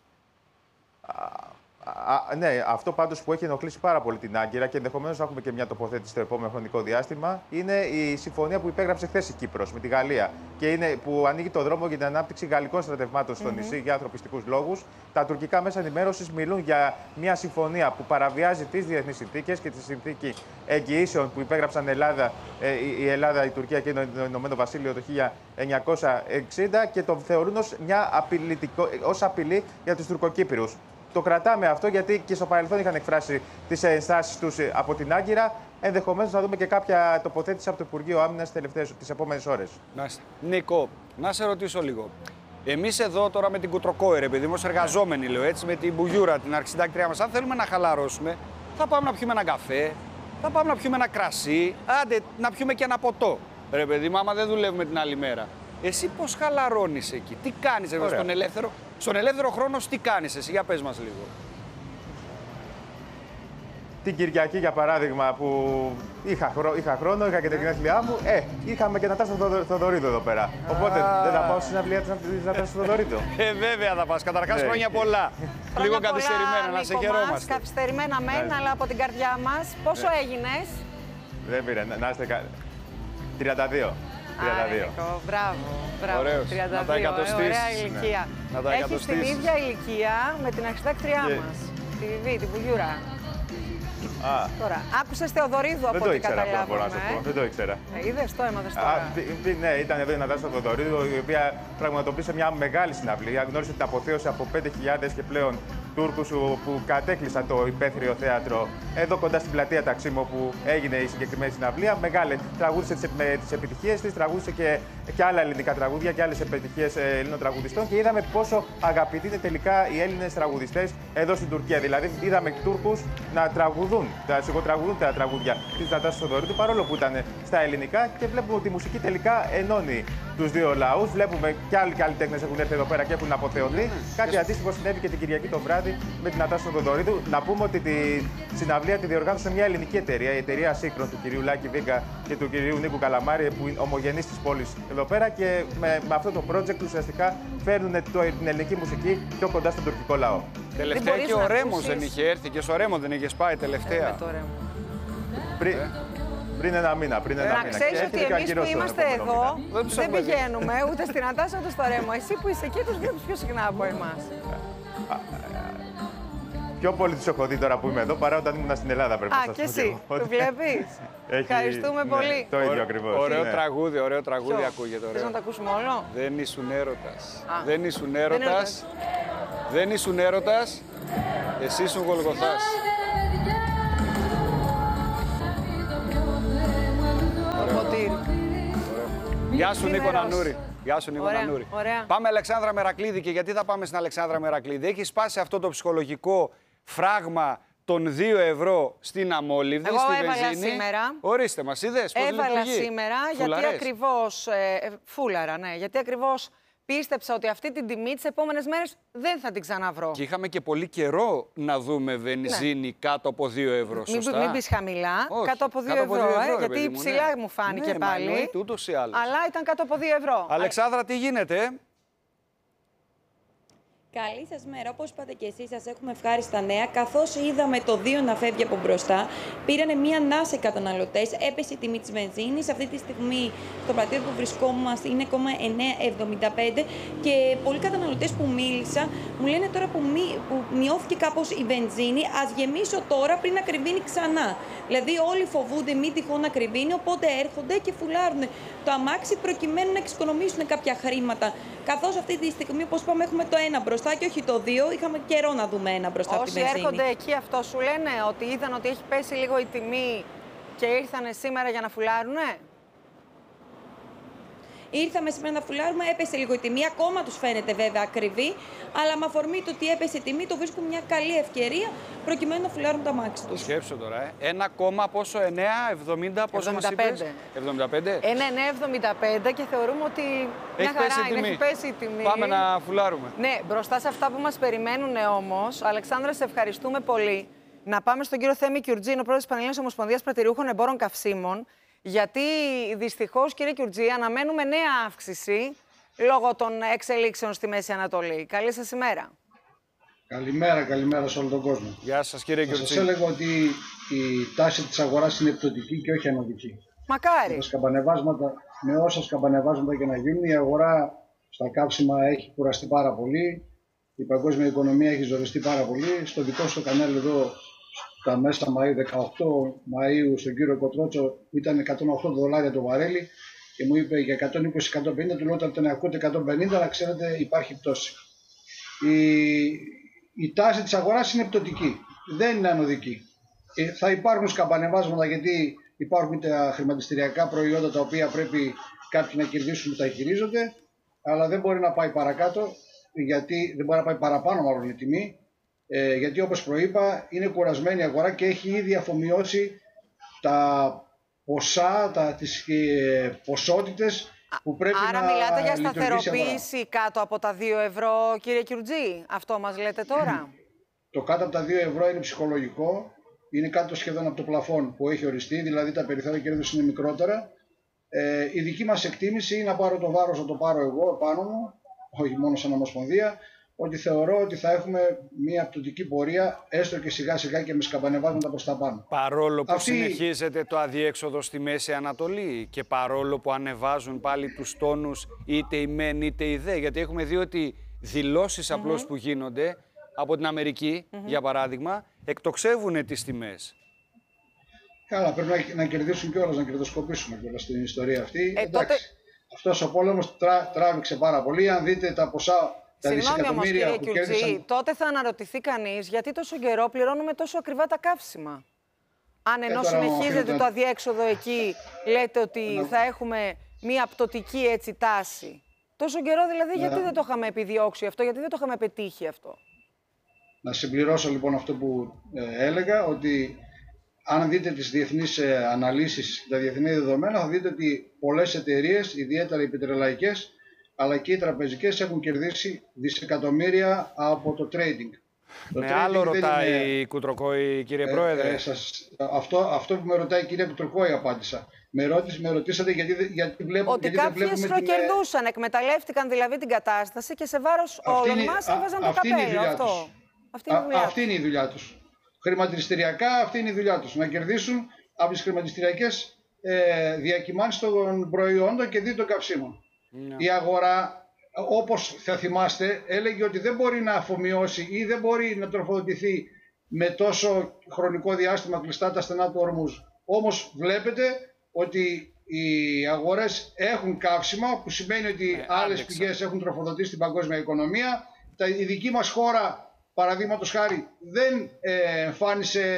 S5: Α, α, ναι, αυτό πάντως που έχει ενοχλήσει πάρα πολύ την Άγκυρα και ενδεχομένως θα έχουμε και μια τοποθέτηση στο επόμενο χρονικό διάστημα είναι η συμφωνία που υπέγραψε χθες η Κύπρος με τη Γαλλία και είναι, που ανοίγει το δρόμο για την ανάπτυξη γαλλικών στρατευμάτων στο mm-hmm. νησί για ανθρωπιστικούς λόγους. Τα τουρκικά μέσα ενημέρωσης μιλούν για μια συμφωνία που παραβιάζει τις διεθνείς συνθήκες και τη συνθήκη εγγυήσεων που υπέγραψαν Ελλάδα, ε, η Ελλάδα, η Τουρκία και το Ηνωμένο Βασίλειο το χίλια εννιακόσια εξήντα και το θεωρούν ως, μια ως απειλή για τους Τουρκοκύπριους. Το κρατάμε αυτό γιατί και στο παρελθόν είχαν εκφράσει τις ενστάσεις τους από την Άγκυρα. Ενδεχομένως θα δούμε και κάποια τοποθέτηση από το Υπουργείο Άμυνας τις επόμενες ώρες.
S1: Νίκο, να σε ρωτήσω λίγο. Εμείς εδώ τώρα με την Κουτροκόερ, επειδή είμαστε εργαζόμενοι, λέω έτσι, με την Μπουγιούρα, την αρχισυντάκτριά μας, αν θέλουμε να χαλαρώσουμε, θα πάμε να πιούμε ένα καφέ, θα πάμε να πιούμε ένα κρασί, άντε να πιούμε και ένα ποτό. Ρε παιδί μου, άμα δεν δουλεύουμε την άλλη μέρα. Εσύ πώς χαλαρώνεις εκεί, τι κάνεις εδώ στον ελεύθερο, στον ελεύθερο χρόνο, τι κάνεις εσύ, για πες μας λίγο.
S5: την Κυριακή, για παράδειγμα, που είχα, χρό, είχα χρόνο, είχα και τα γενέθλιά μου, ε, είχαμε και Νατάσα Θοδωρίδου εδώ πέρα. Οπότε δεν θα πάω στη συναυλία της Νατάσας Θοδωρίδου.
S1: Ε, βέβαια θα πας. Καταρχάς, χρόνια πολλά. Λίγο καθυστερημένα, να σε χαιρόμαστε.
S2: Καθυστερημένα μεν, αλλά από την καρδιά μας. Πόσο έγινες?
S5: Δεν πήρε, να είστε καλά. τριάντα δύο. τριάντα δύο.
S2: Άρα, μπράβο, μπράβο.
S1: Ωραίος.
S2: τριάντα δύο,
S1: Να τα εκατοστήσεις.
S2: ωραία ηλικία.
S1: Ναι. Να τα
S2: Έχεις την ίδια ηλικία με την αρχιτέκτριά
S5: Και...
S2: μας, τη Βιβί, την Πουγιούρα.
S5: Α.
S2: Τώρα, άκουσες Θεοδωρίδου από ό,τι καταλάβαμε.
S5: Δεν το ήξερα, μπορώ να σου πω. Δεν το ήξερα.
S2: Ε, είδες, το έμαθες τώρα.
S5: Α, πι, πι, ναι, ήταν εδώ η Νατάσα Θοδωρίδου, η οποία πραγματοποίησε μια μεγάλη συναυλία. Γνώρισε την αποθέωση από πέντε χιλιάδες και πλέον Τούρκους που κατέκλυσαν το υπαίθριο θέατρο εδώ κοντά στην πλατεία Ταξίμο που έγινε η συγκεκριμένη συναυλία. Μεγάλη. Τραγούδισε τις επιτυχίες της, τραγούδισε και, και άλλα ελληνικά τραγούδια και άλλες επιτυχίες Ελλήνων τραγουδιστών και είδαμε πόσο αγαπητοί είναι τελικά οι Έλληνες τραγουδιστές εδώ στην Τουρκία. Δηλαδή, είδαμε Τούρκους να τραγουδούν, να σιγοτραγουδούν τα τραγούδια της Νατάσας Θοδωρίδου παρόλο που ήταν στα ελληνικά και βλέπουμε ότι η μουσική τελικά ενώνει τους δύο λαούς. Βλέπουμε και άλλοι καλλιτέχνες έχουν έρθει εδώ πέρα και έχουν αποθεωθεί. Κάτι αντίστοιχο συνέβη και την Κυριακή το βράδυ με την Νατάσα Θοδωρίδου. Να πούμε ότι τη συναυλία τη διοργάνωσε μια ελληνική εταιρεία, η εταιρεία Σύγκρον του κυρίου Λάκη Βίγκα και του κυρίου Νίκου Καλαμάρη, που είναι ομογενείς της πόλης εδώ πέρα. Και με, με αυτό το project ουσιαστικά φέρνουν το, την ελληνική μουσική πιο κοντά στον τουρκικό λαό.
S1: Τελευταία και ο Ρέμος δεν είχε έρθει και στο Ρέμο δεν είχε πάει τελευταία.
S2: Ε,
S5: Πριν, πριν ένα μήνα, πριν ένα
S2: να
S5: μήνα.
S2: ξέρεις ότι εμείς που είμαστε εδώ δεν, δεν πηγαίνουμε ούτε στην Νατάσα ούτε στο Ρέμο. Εσύ που είσαι εκεί τους βλέπεις πιο συχνά από εμάς.
S5: Πιο πολύ τους έχω δει τώρα που είμαι εδώ παρά όταν ήμουν στην Ελλάδα, πρέπει να σας πω.
S2: Α, και εσύ, το βλέπεις. Ευχαριστούμε πολύ.
S5: Ναι, το ίδιο ακριβώς.
S1: Ωραίο
S5: ναι.
S1: τραγούδι, ωραίο τραγούδι
S2: Ποιο?
S1: ακούγεται. Ωραίο.
S2: Θες να το ακούσουμε όλο?
S1: Δεν ήσουν έρωτας.
S2: Α.
S1: Δεν ήσουν έρωτας.
S2: έρωτας.
S1: Δεν ήσουν έρωτας. Εσύ ήσουν Γολγοθάς.
S2: Ποτήρι.
S1: Γεια σου Νίκο
S2: Νούμερος.
S1: Νανούρη. Γεια σου Νίκο
S2: Ωραία,
S1: Νανούρη.
S2: ωραία.
S1: Πάμε Αλεξάνδρα Μερακλίδη. Και γιατί θα πάμε στην Αλεξάνδρα Μερακλίδη? Έχει σπάσει αυτό το ψυχολογικό φράγμα των δύο ευρώ στην αμόλυβδη,
S2: Εγώ
S1: στη
S2: έβαλα
S1: βενζίνη.
S2: σήμερα.
S1: Ορίστε μας, είδες πώς
S2: Έβαλα
S1: λειτουργεί?
S2: σήμερα
S1: Φουλαρές.
S2: γιατί ακριβώς. Ε, φούλαρα, ναι. Γιατί ακριβώς πίστεψα ότι αυτή την τιμή τις επόμενες μέρες δεν θα την ξαναβρω.
S1: Και είχαμε και πολύ καιρό να δούμε βενζίνη ναι. κάτω από δύο ευρώ.
S2: Μην,
S1: Σωστά.
S2: μην πεις χαμηλά,
S1: Όχι,
S2: κάτω από δύο
S1: κάτω από
S2: ευρώ.
S1: δύο ευρώ,
S2: ε,
S1: ρε
S2: γιατί
S1: παιδί μου,
S2: ψηλά
S1: ναι.
S2: μου φάνηκε
S1: ναι,
S2: πάλι.
S1: Μα εννοείται, ούτως ή άλλως.
S2: Αλλά ήταν κάτω από δύο ευρώ.
S1: Αλεξάνδρα, τι γίνεται?
S6: Καλή σας μέρα. Όπως είπατε και εσείς, σας έχουμε ευχάριστα νέα. Καθώς είδαμε το δύο να φεύγει από μπροστά, πήρανε μία ανάσα οι καταναλωτές, έπεσε η τιμή της βενζίνης. Αυτή τη στιγμή στο πλατείο που βρισκόμαστε είναι ακόμα εννέα εβδομήντα πέντε και πολλοί καταναλωτές που μίλησα μου λένε τώρα που, μη, που μειώθηκε κάπως η βενζίνη, ας γεμίσω τώρα πριν ακριβήνει ξανά. Δηλαδή όλοι φοβούνται μην τυχόν ακριβήνει, οπότε έρχονται και φουλάρουν το αμάξι προκειμένου να εξοικονομήσουν κάποια χρήματα. Καθώς αυτή τη στιγμή, όπως είπαμε, έχουμε το ένα μπροστά και όχι το δύο, είχαμε καιρό να δούμε ένα μπροστά από τη βενζίνη.
S2: Όσοι έρχονται εκεί, αυτό σου λένε ότι είδαν ότι έχει πέσει λίγο η τιμή και ήρθανε σήμερα για να φουλάρουνε.
S6: Ήρθαμε σήμερα να φουλάρουμε, έπεσε λίγο η τιμή. Ακόμα τους φαίνεται βέβαια ακριβή, αλλά με αφορμή το ότι έπεσε η τιμή, το βρίσκουν μια καλή ευκαιρία προκειμένου να φουλάρουν τα μάξι τους.
S1: Σκέψου τώρα, ε. Ένα κόμμα πόσο, εννέα εβδομήντα, πόσο μας είπες? εβδομήντα πέντε.
S2: Είναι εννέα εβδομήντα πέντε και θεωρούμε ότι
S1: Έχει
S2: μια χαρά
S1: πέσει η
S2: είναι,
S1: τιμή.
S2: έχει πέσει η τιμή.
S1: Πάμε να φουλάρουμε.
S2: Ναι, μπροστά σε αυτά που μας περιμένουν όμως, Αλεξάνδρα, σε ευχαριστούμε πολύ. Να πάμε στον κύριο Θέμη Κιουρτζή, είναι ο πρόεδρος της Πανελλήνιας Ομοσπονδίας Πρατηριούχων Εμπόρων Καυσίμων. Γιατί δυστυχώς, κύριε Κιουρτζή, αναμένουμε νέα αύξηση λόγω των εξελίξεων στη Μέση Ανατολή. Καλή σας ημέρα.
S7: Καλημέρα, καλημέρα σε όλο τον κόσμο.
S1: Γεια σας, κύριε
S7: Θα
S1: Κιουρτζή.
S7: σας έλεγα ότι η τάση της αγοράς είναι πτωτική και όχι ανωδική.
S2: Μακάρι.
S7: Με, τα σκαμπανεβάσματα, με όσα σκαμπανεβάσματα και να γίνουν, η αγορά στα καύσιμα έχει κουραστεί πάρα πολύ. Η παγκόσμια οικονομία έχει ζοριστεί πάρα πολύ. Στο δικό σου κανάλι εδώ, στα μέσα Μαΐου, δεκαοκτώ Μαΐου, στον κύριο Κοτρότσο, ήταν εκατόν οκτώ δολάρια το βαρέλι και μου είπε για εκατόν είκοσι με εκατόν πενήντα, του λέω όταν τον ακούτε εκατόν πενήντα, να ξέρετε υπάρχει πτώση. Η, η τάση της αγοράς είναι πτωτική, δεν είναι ανωδική. Ε, θα υπάρχουν σκαμπανεβάσματα γιατί υπάρχουν τα χρηματιστηριακά προϊόντα τα οποία πρέπει κάποιοι να κερδίσουν που τα χειρίζονται, αλλά δεν μπορεί να πάει παρακάτω, γιατί δεν μπορεί να πάει παραπάνω μάλλον η τιμή, ε, γιατί όπως προείπα είναι κουρασμένη η αγορά και έχει ήδη αφομοιώσει τα ποσά, τα, τις ε, ποσότητες που πρέπει
S2: Άρα
S7: να
S2: μιλάτε για
S7: λειτουργήσει η
S2: σταθεροποίηση κάτω από τα δύο ευρώ, κύριε Κιουρτζή. Αυτό μας λέτε τώρα.
S7: Το κάτω από τα δύο ευρώ είναι ψυχολογικό. είναι κάτω σχεδόν από το πλαφόν που έχει οριστεί, δηλαδή τα περιθώρια κέρδους είναι μικρότερα. Ε, η δική μας εκτίμηση είναι να πάρω το βάρος, να το πάρω εγώ πάνω μου, όχι μόνο σαν Ομοσπονδία, ότι θεωρώ ότι θα έχουμε μια πτωτική πορεία, έστω και σιγά σιγά και με σκαμπανεβάσματα προς τα πάνω.
S1: Παρόλο που
S7: Αυτή...
S1: συνεχίζεται το αδιέξοδο στη Μέση Ανατολή και παρόλο που ανεβάζουν πάλι τους τόνους είτε η ΜΕΝ είτε η ΔΕ, γιατί έχουμε δει ότι δηλώσεις mm-hmm. απλώς που γίνονται από την Αμερική, mm-hmm. για παράδειγμα, εκτοξεύουν τις τιμές.
S7: Καλά, πρέπει να, να κερδίσουν κιόλας, να κερδοσκοπήσουμε κιόλας στην ιστορία αυτή.
S2: Ε,
S7: Εντάξει,
S2: τότε...
S7: αυτός ο πόλεμος τρά, τράβηξε πάρα πολύ. Αν δείτε τα ποσά, τα
S2: Συγγνώμη όμως, κύριε
S7: που
S2: Κιουρτζή,
S7: κέρδισαν...
S2: τότε θα αναρωτηθεί κανείς γιατί τόσο καιρό πληρώνουμε τόσο ακριβά τα καύσιμα. Αν ενώ ε, συνεχίζεται το να... αδιέξοδο εκεί, λέτε ότι να... θα έχουμε μία πτωτική έτσι τάση. Τόσο καιρό δηλαδή, γιατί να... δεν το είχαμε επιδιώξει αυτό, γιατί δεν το είχαμε πετύχει αυτό. Να
S7: συμπληρώσω λοιπόν αυτό που ε, έλεγα, ότι αν δείτε τις διεθνείς ε, αναλύσεις, τα διεθνή δεδομένα, θα δείτε ότι πολλές εταιρείες, ιδιαίτερα οι πετρελαϊκές, αλλά και οι τραπεζικές, έχουν κερδίσει δισεκατομμύρια από το trading. Το
S1: Με
S7: trading
S1: άλλο ρωτάει
S7: είναι...
S1: η Κουτροκόη, κύριε ε, Πρόεδρε. Ε,
S7: σας... αυτό, αυτό που με ρωτάει η κυρία Κουτροκόη απάντησα. Με, ρώτησε, με ρωτήσατε γιατί, γιατί βλέπω...
S2: Ότι
S7: γιατί
S2: κάποιες προκερδούσαν, την... εκμεταλλεύτηκαν δηλαδή την κατάσταση και σε βάρος
S7: αυτή
S2: όλων
S7: είναι,
S2: μας έβαζαν το καπέλο. Αυτό. Αυτή είναι, η
S7: α, αυτή είναι η δουλειά τους. Χρηματιστηριακά αυτή είναι η δουλειά τους. Να κερδίσουν από τις χρηματιστηριακές ε, διακυμάνσεις των προϊόντων και δι των καυσίμων. Yeah. Η αγορά, όπως θα θυμάστε, έλεγε ότι δεν μπορεί να αφομοιώσει ή δεν μπορεί να τροφοδοτηθεί με τόσο χρονικό διάστημα κλειστά τα στενά του ορμούς. Όμως βλέπετε ότι οι αγορές έχουν καύσιμα, που σημαίνει ότι ε, άλλες άντεξα. πηγές έχουν τροφοδοτήσει την παγκόσμια οικονομία. Τα, η δική μας χώρα, παραδείγματος χάρη, δεν ε, εμφάνισε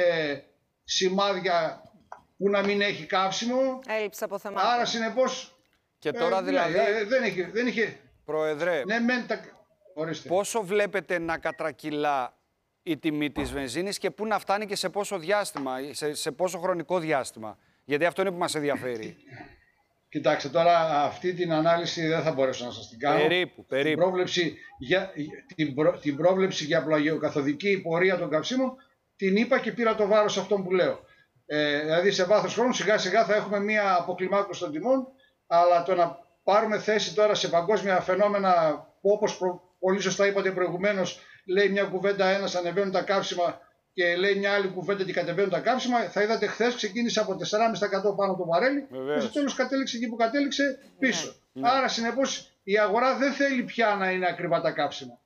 S7: σημάδια που να μην έχει καύσιμο.
S2: Έλλειψη αποθεμάτων.
S7: Άρα συνεπώς...
S1: Και τώρα ε, δηλαδή...
S7: Ναι, δεν είχε... Δεν είχε...
S1: Πρόεδρε,
S7: ναι, μεν, τα...
S1: πόσο βλέπετε να κατρακυλά η τιμή της βενζίνης και πού να φτάνει και σε πόσο διάστημα, σε, σε πόσο χρονικό διάστημα. Γιατί αυτό είναι που μας ενδιαφέρει.
S7: Κοιτάξτε, τώρα αυτή την ανάλυση δεν θα μπορέσω να σας την κάνω.
S1: Περίπου, περίπου.
S7: Την πρόβλεψη για, την προ, την πρόβλεψη για πλαγιοκαθοδική πορεία των καυσίμων την είπα και πήρα το βάρος αυτών που λέω. Ε, δηλαδή σε βάθος χρόνου σιγά σιγά θα έχουμε μία αποκλιμάκωση των τιμών, αλλά το να πάρουμε θέση τώρα σε παγκόσμια φαινόμενα που, όπως προ, πολύ σωστά είπατε προηγουμένως, λέει μια κουβέντα ένας ανεβαίνουν τα καύσιμα και λέει μια άλλη κουβέντα ότι κατεβαίνουν τα καύσιμα. Θα είδατε χθες ξεκίνησε από τέσσερα κόμμα πέντε τοις εκατό πάνω το βαρέλι και στο τέλος κατέληξε εκεί που κατέληξε πίσω. Ναι. Άρα συνεπώς η αγορά δεν θέλει πια να είναι ακριβά τα καύσιμα.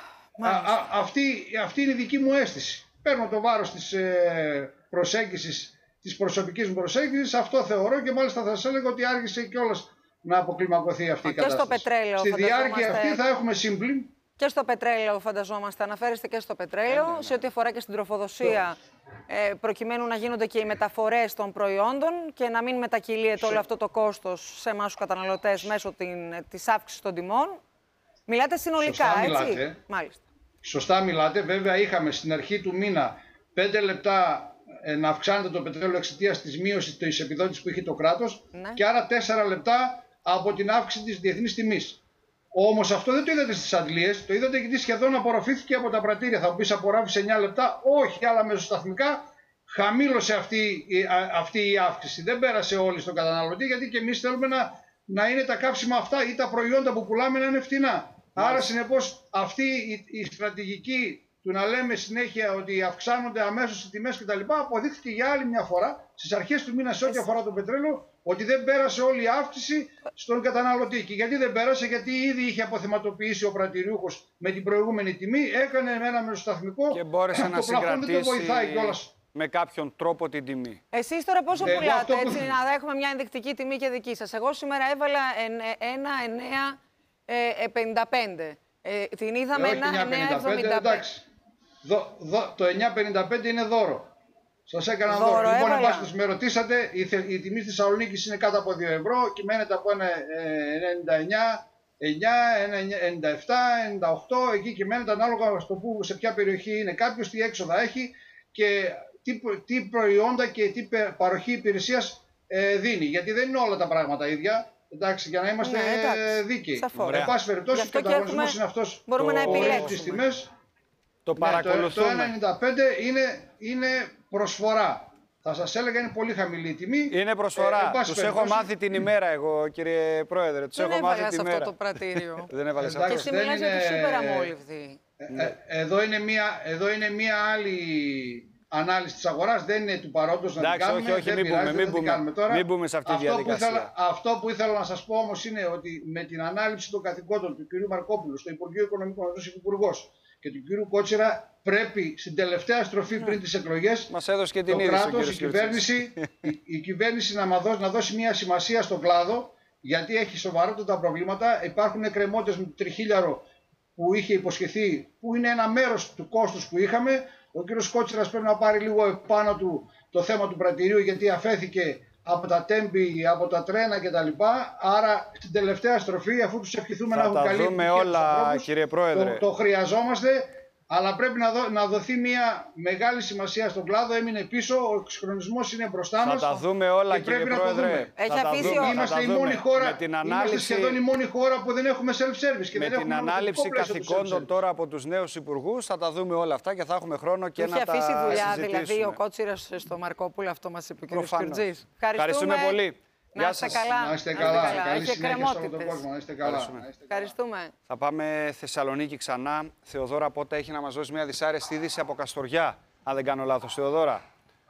S7: Α, α, αυτή, αυτή είναι η δική μου αίσθηση. Παίρνω το βάρος της ε, προσέγγισης, της προσωπικής μου προσέγγισης, αυτό θεωρώ και μάλιστα θα σας έλεγα ότι άργησε κιόλας να αποκλιμακωθεί αυτή η κατάσταση.
S2: Στο πετρέλαιο,
S7: στη διάρκεια αυτή θα έχουμε σύμπλην.
S2: Και στο πετρέλαιο φανταζόμαστε, αναφέρεστε και στο πετρέλαιο, ναι, ναι, ναι. σε ό,τι αφορά και στην τροφοδοσία, ε, προκειμένου να γίνονται και οι μεταφορές των προϊόντων και να μην μετακυλίεται όλο αυτό το κόστος σε εμάς τους καταναλωτές μέσω την, της αύξησης των τιμών. Μιλάτε συνολικά,
S7: Σωστά
S2: έτσι.
S7: Μιλάτε.
S2: Μάλιστα.
S7: Σωστά μιλάτε. Βέβαια είχαμε στην αρχή του μήνα πέντε λεπτά ε, να αυξάνεται το πετρέλαιο εξαιτίας της μείωσης της επιδότησης που είχε το κράτος, ναι. και άρα τέσσερα λεπτά από την αύξηση της διεθνής τιμής. Όμως αυτό δεν το είδατε στις αντλίες, το είδατε γιατί σχεδόν απορροφήθηκε από τα πρατήρια. Θα μου πεις απορρόφησε εννιά λεπτά, όχι, αλλά μεσοσταθμικά χαμήλωσε αυτή, αυτή η αύξηση. Δεν πέρασε όλοι στον καταναλωτή, γιατί και εμείς θέλουμε να, να είναι τα καύσιμα αυτά ή τα προϊόντα που πουλάμε να είναι φτηνά. Άρα συνεπώς αυτή η, η στρατηγική του να λέμε συνέχεια ότι αυξάνονται αμέσως οι τιμές κτλ. Αποδείχθηκε για άλλη μια φορά στις αρχές του μήνα σε ό,τι αφορά το πετρέλαιο ότι δεν πέρασε όλη η αύξηση στον καταναλωτή. Και γιατί δεν πέρασε, γιατί ήδη είχε αποθεματοποιήσει ο πρατηριούχος με την προηγούμενη τιμή, έκανε ένα μεσοσταθμικό
S1: και μπόρεσε να συγκρατήσει με κάποιον τρόπο την τιμή.
S2: Εσείς τώρα πόσο ε, πουλάτε, που... έτσι, να έχουμε μια ενδεικτική τιμή και δική σας. Εγώ σήμερα έβαλα ένα εννέα πενήντα πέντε. Ε, την είδαμε ένα εννέα εβδομήντα πέντε.
S7: Εντάξει. Δο, δο, το εννέα πενήντα πέντε είναι δώρο. Σας έκανα δώρο. δώρο. Λοιπόν, εμπάσχετος με ρωτήσατε, η, η τιμή της Θεσσαλονίκης είναι κάτω από δύο ευρώ, κυμαίνεται από ένα ενενήντα εννέα, ενενήντα επτά, ενενήντα οκτώ, εκεί κυμαίνεται ανάλογα στο που, σε ποια περιοχή είναι κάποιος, τι έξοδα έχει και τι, τι προϊόντα και τι παροχή υπηρεσίας ε, δίνει. Γιατί δεν είναι όλα τα πράγματα ίδια. Εντάξει, για να είμαστε ναι, δίκαιοι. Εν πάση περιπτώσει, ο ανταγωνισμός είναι αυτός
S2: που ορίζει
S7: τις τιμές.
S1: Το παρακολουθούμε.
S7: Ναι, το, το ένα ενενήντα πέντε είναι, είναι προσφορά. Θα σας έλεγα είναι πολύ χαμηλή η τιμή.
S1: Είναι προσφορά.
S7: Ε,
S1: τους έχω μάθει την ημέρα εγώ, κύριε Πρόεδρε. Τους
S2: δεν
S1: έχω μάθει την
S2: αυτό
S1: ημέρα.
S2: το πρατήριο.
S1: Δεν έβαλες
S7: Εντάξει,
S1: αυτό.
S2: Και εσύ μιλάς για
S7: είναι-
S2: τους σούπερ αμόλυβδη.
S7: Ε, ε, εδώ, είναι μια, εδώ είναι μια άλλη ανάλυση της αγοράς, δεν είναι του παρόντος να την
S1: Εντάξει,
S7: κάνουμε.
S1: όχι, όχι,
S7: δεν
S1: μην
S7: πειράζει,
S1: μπούμε,
S7: δεν
S1: μην
S7: θα την
S1: μπούμε.
S7: κάνουμε τώρα.
S1: Μην μπούμε σε αυτή τη
S7: αυτό που,
S1: διαδικασία.
S7: ήθελα, αυτό που ήθελα να σας πω όμως είναι ότι με την ανάληψη των καθηκόντων του κ. Μαρκόπουλου στο Υπουργείο Οικονομικών, ως Υφυπουργός, και του κ. Κότσιρα, πρέπει στην τελευταία στροφή πριν τις εκλογές
S1: Μας έδωσε και την
S7: το
S1: είδηση ο
S7: κράτος,
S1: κύριος
S7: η κυβέρνηση, η, η κυβέρνηση να, μα δώσει, να δώσει μια σημασία στον κλάδο, γιατί έχει σοβαρότατα προβλήματα. Υπάρχουν εκκρεμότητες με το τριχίλιαρο που είχε υποσχεθεί, που είναι ένα μέρος του κόστους που είχαμε. Ο κ. Κότσιρας πρέπει να πάρει λίγο επάνω του το θέμα του πρατηρίου, γιατί αφέθηκε από τα τέμπη, από τα τρένα κτλ. Άρα στην τελευταία στροφή, αφού τους ευχηθούμε
S1: Θα
S7: να έχουν
S1: τα
S7: καλή
S1: δούμε
S7: επιτυχία
S1: όλα,
S7: τους ανθρώπους,
S1: κύριε Πρόεδρε.
S7: Το, το χρειαζόμαστε, αλλά πρέπει να, δω, να δοθεί μια μεγάλη σημασία στον κλάδο. Έμεινε πίσω, ο εξυγχρονισμός είναι μπροστά
S1: Θα
S7: μας.
S1: τα δούμε όλα,
S7: και πρέπει
S1: κύριε
S7: να το
S1: Πρόεδρε.
S7: δούμε.
S2: Έχει
S1: Θα τα
S2: αφήσει
S1: δούμε,
S2: ο-
S1: θα
S7: Είμαστε
S1: τα
S7: η
S1: δούμε.
S7: μόνη χώρα,
S1: Με την
S7: είμαστε
S1: ανάλυση,
S7: σχεδόν η μόνη χώρα που δεν έχουμε self-service. Και
S1: με
S7: δεν
S1: την
S7: έχουμε
S1: ανάληψη
S7: νομοθετικό πλαίσιο του
S1: καθηκόντων
S7: self-service.
S1: τώρα από τους νέους υπουργούς θα τα δούμε όλα αυτά και θα έχουμε χρόνο και
S2: Του
S1: να
S2: είχε
S1: τα
S2: αφήσει δουλειά
S1: συζητήσουμε.
S2: δηλαδή ο Κότσιρας στο Μαρκόπουλο, αυτό μας είπε ο κ.
S1: Προφανώς.
S2: Κουρτζής.
S1: Ευχαριστούμε πολύ.
S2: Να
S1: Γεια
S2: είστε
S1: σας.
S2: καλά.
S7: Να είστε καλά. Καλή
S2: Έχει
S7: συνέχεια σε όλο τον
S2: εκκρεμότητες.
S7: κόσμο. Να είστε καλά. Να είστε καλά.
S2: Ευχαριστούμε.
S1: Θα πάμε Θεσσαλονίκη ξανά. Θεοδόρα Πότα έχει να μας δώσει μια δυσάρεστη είδηση από Καστοριά, αν δεν κάνω λάθος. Θεοδόρα.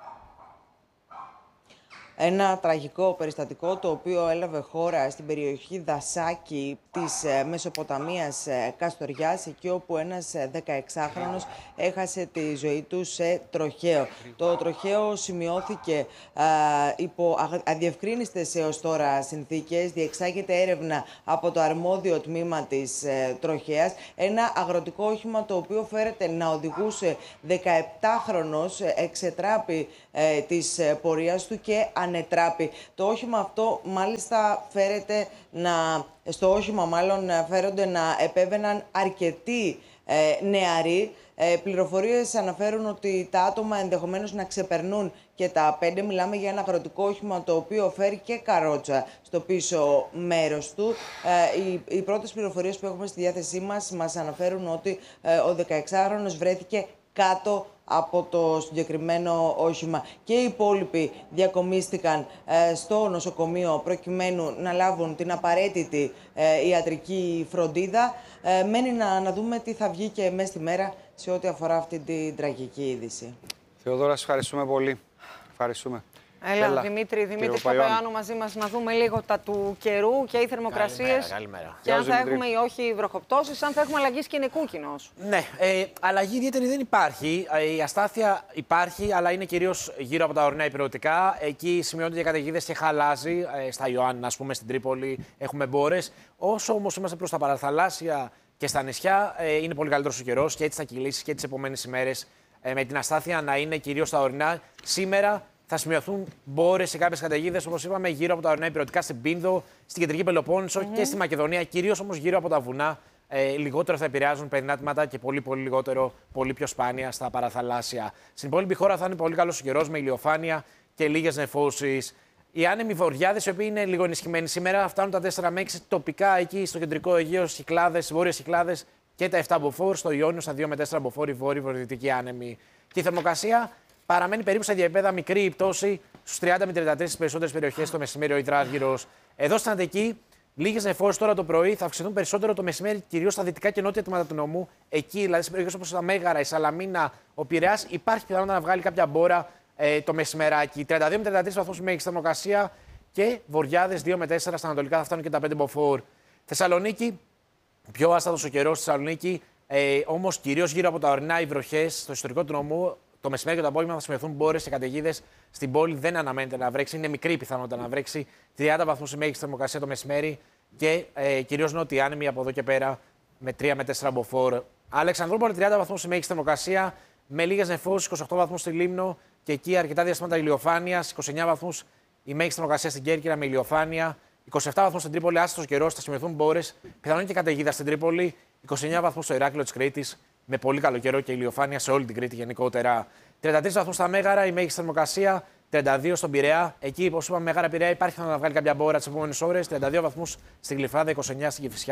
S4: Ένα τραγικό περιστατικό το οποίο έλαβε χώρα στην περιοχή Δασάκη της ε, Μεσοποταμίας ε, Καστοριάς, εκεί όπου ένας ε, δεκαεξάχρονος έχασε τη ζωή του σε τροχαίο. Το τροχαίο σημειώθηκε ε, υπό αγ- αδιευκρίνιστες έως τώρα συνθήκες. Διεξάγεται έρευνα από το αρμόδιο τμήμα της ε, τροχέας. Ένα αγροτικό όχημα το οποίο φέρεται να οδηγούσε δεκαεπτάχρονος ε, εξετράπη ε, της ε, πορείας του και ανετράπη. Το όχημα αυτό μάλιστα φέρεται να, στο όχημα μάλλον φέρονται να επέβαιναν αρκετοί ε, νεαροί. Ε, πληροφορίες αναφέρουν ότι τα άτομα ενδεχομένως να ξεπερνούν και τα πέντε. Μιλάμε για ένα αγροτικό όχημα το οποίο φέρει και καρότσα στο πίσω μέρος του. Ε, οι, οι πρώτες πληροφορίες που έχουμε στη διάθεσή μας μας αναφέρουν ότι ε, ο δεκαεξάχρονος βρέθηκε κάτω από το συγκεκριμένο όχημα και οι υπόλοιποι διακομίστηκαν ε, στο νοσοκομείο προκειμένου να λάβουν την απαραίτητη ε, ιατρική φροντίδα. Ε, μένει να, να δούμε τι θα βγει και μέσα στη μέρα σε ό,τι αφορά αυτή την τραγική είδηση.
S1: Θεοδόρα, σας ευχαριστούμε πολύ. Ευχαριστούμε.
S2: Έλα,
S1: Έλα,
S2: Δημήτρη, Δημήτρη
S1: κύριο Παϊωάννου.
S2: Παπαϊάννου μαζί μας να δούμε λίγο τα του καιρού και οι θερμοκρασίες.
S8: Καλημέρα, καλημέρα.
S2: Και αν
S1: Γεια
S2: θα
S1: σου, Δημήτρη.
S2: έχουμε ή όχι βροχοπτώσεις, αν θα έχουμε αλλαγή σκηνικού κοινώς.
S8: Ναι, ε, αλλαγή ιδιαίτερη δεν υπάρχει. Ε, η αστάθεια υπάρχει, αλλά είναι κυρίως γύρω από τα ορεινά υπηρετικά. Εκεί σημειώνονται για καταιγίδες και χαλάζει. Ε, στα Ιωάννα, ας πούμε, στην Τρίπολη έχουμε μπόρες. Όσο όμως είμαστε προς τα παραθαλάσσια και στα νησιά, ε, είναι πολύ καλύτερος ο καιρός και έτσι θα κυλήσει και τις επόμενες ημέρες ε, με την αστάθεια να είναι κυρίως στα ορεινά. Σήμερα θα σημειωθούν μπόρες σε κάποιες καταιγίδες, όπως είπαμε, γύρω από τα ορεινά υπηρετικά στην Πίνδο, στην κεντρική Πελοπόννησο και στη Μακεδονία, κυρίως όμως γύρω από τα βουνά. Ε, λιγότερο θα επηρεάζουν περινάτματα και πολύ, πολύ λιγότερο, πολύ πιο σπάνια στα παραθαλάσσια. Στην υπόλοιπη χώρα θα είναι πολύ καλός ο καιρός με ηλιοφάνεια και λίγες νεφώσεις. Οι άνεμοι βορειάδες, οι οποίοι είναι λίγο ενισχυμένοι σήμερα, φτάνουν τα τέσσερα με έξι τοπικά εκεί στο κεντρικό Αιγαίο, Κυκλάδες, βόρειες Κυκλάδες και τα επτά μποφόρ, στο Ιόνιο στα δύο με τέσσερα μποφόρ, οι βόρειοι-βορειοδυτικοί άνεμοι. Και η θερμοκρασία παραμένει περίπου σε διεπέδα μικρή η πτώση στους τριάντα με τριάντα τρεις στις περισσότερες περιοχές το μεσημέρι ο υδράργυρος. Εδώ στην Αττική, λίγες νεφώσεις τώρα το πρωί θα αυξηθούν περισσότερο το μεσημέρι, κυρίως στα δυτικά και νότια τμήματα του νομού. Εκεί, δηλαδή σε περιοχές όπως τα Μέγαρα, η Σαλαμίνα, ο Πειραιάς, υπάρχει πιθανότητα να βγάλει κάποια μπόρα ε, το μεσημεράκι. τριάντα δύο με τριάντα τρεις βαθμούς μέγιστη θερμοκρασία και βορειάδες δύο με τέσσερα στα ανατολικά θα φτάνουν και τα πέντε μποφόρ. Θεσσαλονίκη, πιο άστατος ο καιρός στη Θεσσαλονίκη, ε, όμως κυρίως γύρω από τα ορεινά οι βροχές στο ιστορικό του νομού. Το μεσημέρι και το απόγευμα θα σημειωθούν μπόρες και καταιγίδες. Στην πόλη δεν αναμένεται να βρέξει, είναι μικρή η πιθανότητα να βρέξει. τριάντα βαθμούς η μέγιστη θερμοκρασία το μεσημέρι και ε, κυρίως νότιοι άνεμοι από εδώ και πέρα με τρία με τέσσερα μποφόρ. Αλεξανδρούπολη τριάντα βαθμούς η μέγιστη θερμοκρασία με λίγες νεφώσεις, είκοσι οκτώ βαθμούς στη Λίμνο και εκεί αρκετά διαστήματα ηλιοφάνειας, είκοσι εννέα βαθμούς η μέγιστη θερμοκρασία στην Κέρκυρα με ηλιοφάνεια, είκοσι επτά βαθμούς στην Τρίπολη, άστατος καιρός, θα σημειωθούν μπόρες, πιθανόν και καταιγίδα στην Τρίπολη, είκοσι εννέα βαθμούς στο Ηράκλειο της Κρήτης με πολύ καλό καιρό και ηλιοφάνεια σε όλη την Κρήτη γενικότερα. τριάντα τρεις βαθμούς στα Μέγαρα, η μέγιστη θερμοκρασία, τριάντα δύο στον Πειραιά. Εκεί, όπως είπαμε, Μέγαρα Πειραιά υπάρχει να βγάλει κάποια μπόρα τις επόμενες ώρες. τριάντα δύο βαθμούς στην Γλυφάδα, είκοσι εννέα στην Κηφισιά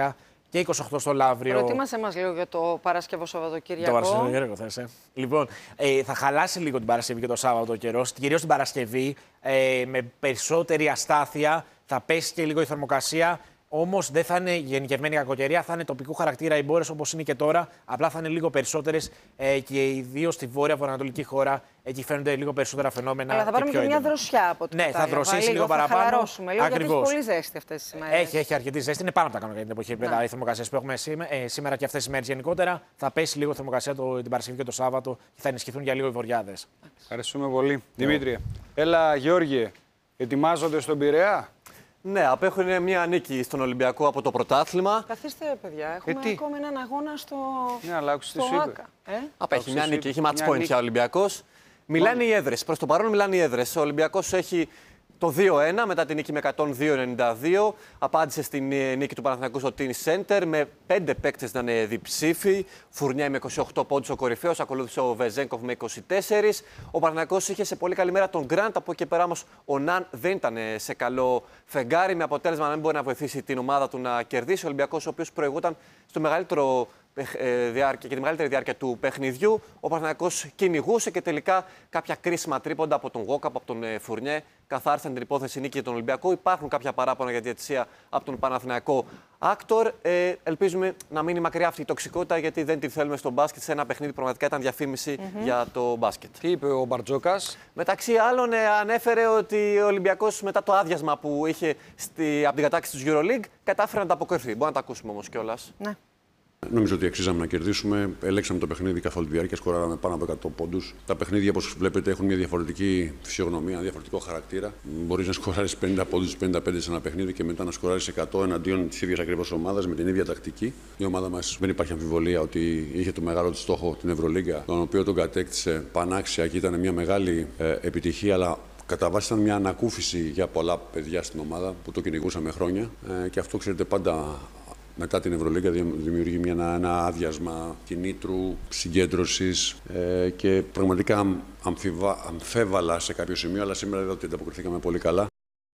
S8: και είκοσι οκτώ στο Λαύριο.
S2: Προετοίμασε μας λίγο για το Παρασκευό Σαββατοκύριακο.
S8: Το Παρασκευό Σαββατοκύριακο θες, ε. Λοιπόν, ε, θα χαλάσει λίγο την Παρασκευή και το Σάββατο ο καιρός. Κυρίως την Παρασκευή, ε, με περισσότερη αστάθεια, θα πέσει και λίγο η θερμοκρασία. Όμως δεν θα είναι γενικευμένη κακοκαιρία, θα είναι τοπικού χαρακτήρα οι μπόρες όπως είναι και τώρα. Απλά θα είναι λίγο περισσότερες ε, και ιδίως στη βόρεια βορειοανατολική χώρα. Εκεί φαίνονται λίγο περισσότερα φαινόμενα.
S2: Αλλά θα πάρουμε και, και μια δροσιά από την
S8: Ναι, θα δροσίσει λίγο παραπάνω.
S2: Θα χαλαρώσουμε λίγο,
S8: Ακριβώς.
S2: γιατί έχει πολύ ζέστη αυτές τις ημέρες.
S8: Έχει, έχει αρκετή ζέστη. Είναι πάνω από τα κανόνια για την εποχή. Ναι. Οι θερμοκρασίες που έχουμε σήμερα, ε, σήμερα και αυτές τις ημέρες γενικότερα. Θα πέσει λίγο η θερμοκρασία το, την Παρασκευή και το Σάββατο και θα ενισχυθούν για λίγο οι βοριάδες.
S1: Ευχαριστούμε πολύ. Δημήτρη, έλα Γεώργιε, ετοιμάζονται στον Πειραιά.
S9: Ναι, απέχουν μια νίκη στον Ολυμπιακό από το πρωτάθλημα.
S2: Καθίστε, παιδιά. Έχουμε
S1: ε,
S2: ακόμη έναν αγώνα στο,
S1: ναι, αλλά στο
S2: Άκα. Ε?
S9: Απέχει μια νίκη. Έχει match point πια ο Ολυμπιακός. Μιλάνε οι έδρες. Προς το παρόν μιλάνε οι έδρες. Ο Ολυμπιακός έχει το δύο ένα μετά την νίκη με εκατόν δύο ενενήντα δύο. Απάντησε στην νίκη του Παναθηναϊκού στο Team Center με πέντε παίκτες να είναι διψήφοι. Φουρνιέ με είκοσι οκτώ πόντους ο κορυφαίος, ακολούθησε ο Βεζένκοφ με είκοσι τέσσερα. Ο Παναθηναϊκός είχε σε πολύ καλή μέρα τον Γκραντ. Από εκεί πέρα όμως ο Ναν δεν ήταν σε καλό φεγγάρι, με αποτέλεσμα να μην μπορεί να βοηθήσει την ομάδα του να κερδίσει. Ο Ολυμπιακός, ο οποίος προηγούταν στο μεγαλύτερο διάρκεια και τη μεγαλύτερη διάρκεια του παιχνιδιού. Ο Παναθηναϊκός κυνηγούσε και τελικά κάποια κρίσιμα τρίποντα από τον Γόκαπ, από τον Φουρνιέ καθάρισαν την υπόθεση νίκη για τον Ολυμπιακό. Υπάρχουν κάποια παράπονα για διαιτησία από τον Παναθηναϊκό Άκτορ. Ε, ελπίζουμε να μείνει μακριά αυτή η τοξικότητα, γιατί δεν τη θέλουμε στο μπάσκετ. Σε ένα παιχνίδι πραγματικά ήταν διαφήμιση mm-hmm. για το μπάσκετ.
S1: Τι είπε ο Μπαρτζόκας?
S9: Μεταξύ άλλων, ε, ανέφερε ότι ο Ολυμπιακός μετά το άδειασμα που είχε στη, από την κατάκτηση του EuroLeague κατάφερε να ανταποκριθεί. Μπορούμε να τα ακούσουμε όμως κιόλας.
S2: Ναι.
S10: Νομίζω ότι αξίζαμε να κερδίσουμε. Ελέγξαμε το παιχνίδι καθ' όλη τη διάρκεια, σκοράραμε πάνω από εκατό πόντους. Τα παιχνίδια, όπως βλέπετε, έχουν μια διαφορετική φυσιογνωμία, ένα διαφορετικό χαρακτήρα. Μπορείς να σκοράρεις πενήντα πόντους, πενήντα πέντε σε ένα παιχνίδι και μετά να σκοράρεις εκατό εναντίον της ίδιας ακριβώς ομάδας με την ίδια τακτική. Η ομάδα μας δεν υπάρχει αμφιβολία ότι είχε το μεγάλο της στόχο την Ευρωλίγκα, τον οποίο τον κατέκτησε πανάξια και ήταν μια μεγάλη ε, επιτυχία. Αλλά κατά βάση ήταν μια ανακούφιση για πολλά παιδιά στην ομάδα που το κυνηγούσαμε χρόνια. Ε, και αυτό, ξέρετε, πάντα. Μετά την Ευρωλίγκα δημιουργεί μια, ένα άδειασμα κινήτρου, συγκέντρωσης ε, και πραγματικά αμφιβα, αμφέβαλα σε κάποιο σημείο, αλλά σήμερα είδα ότι ανταποκριθήκαμε πολύ καλά.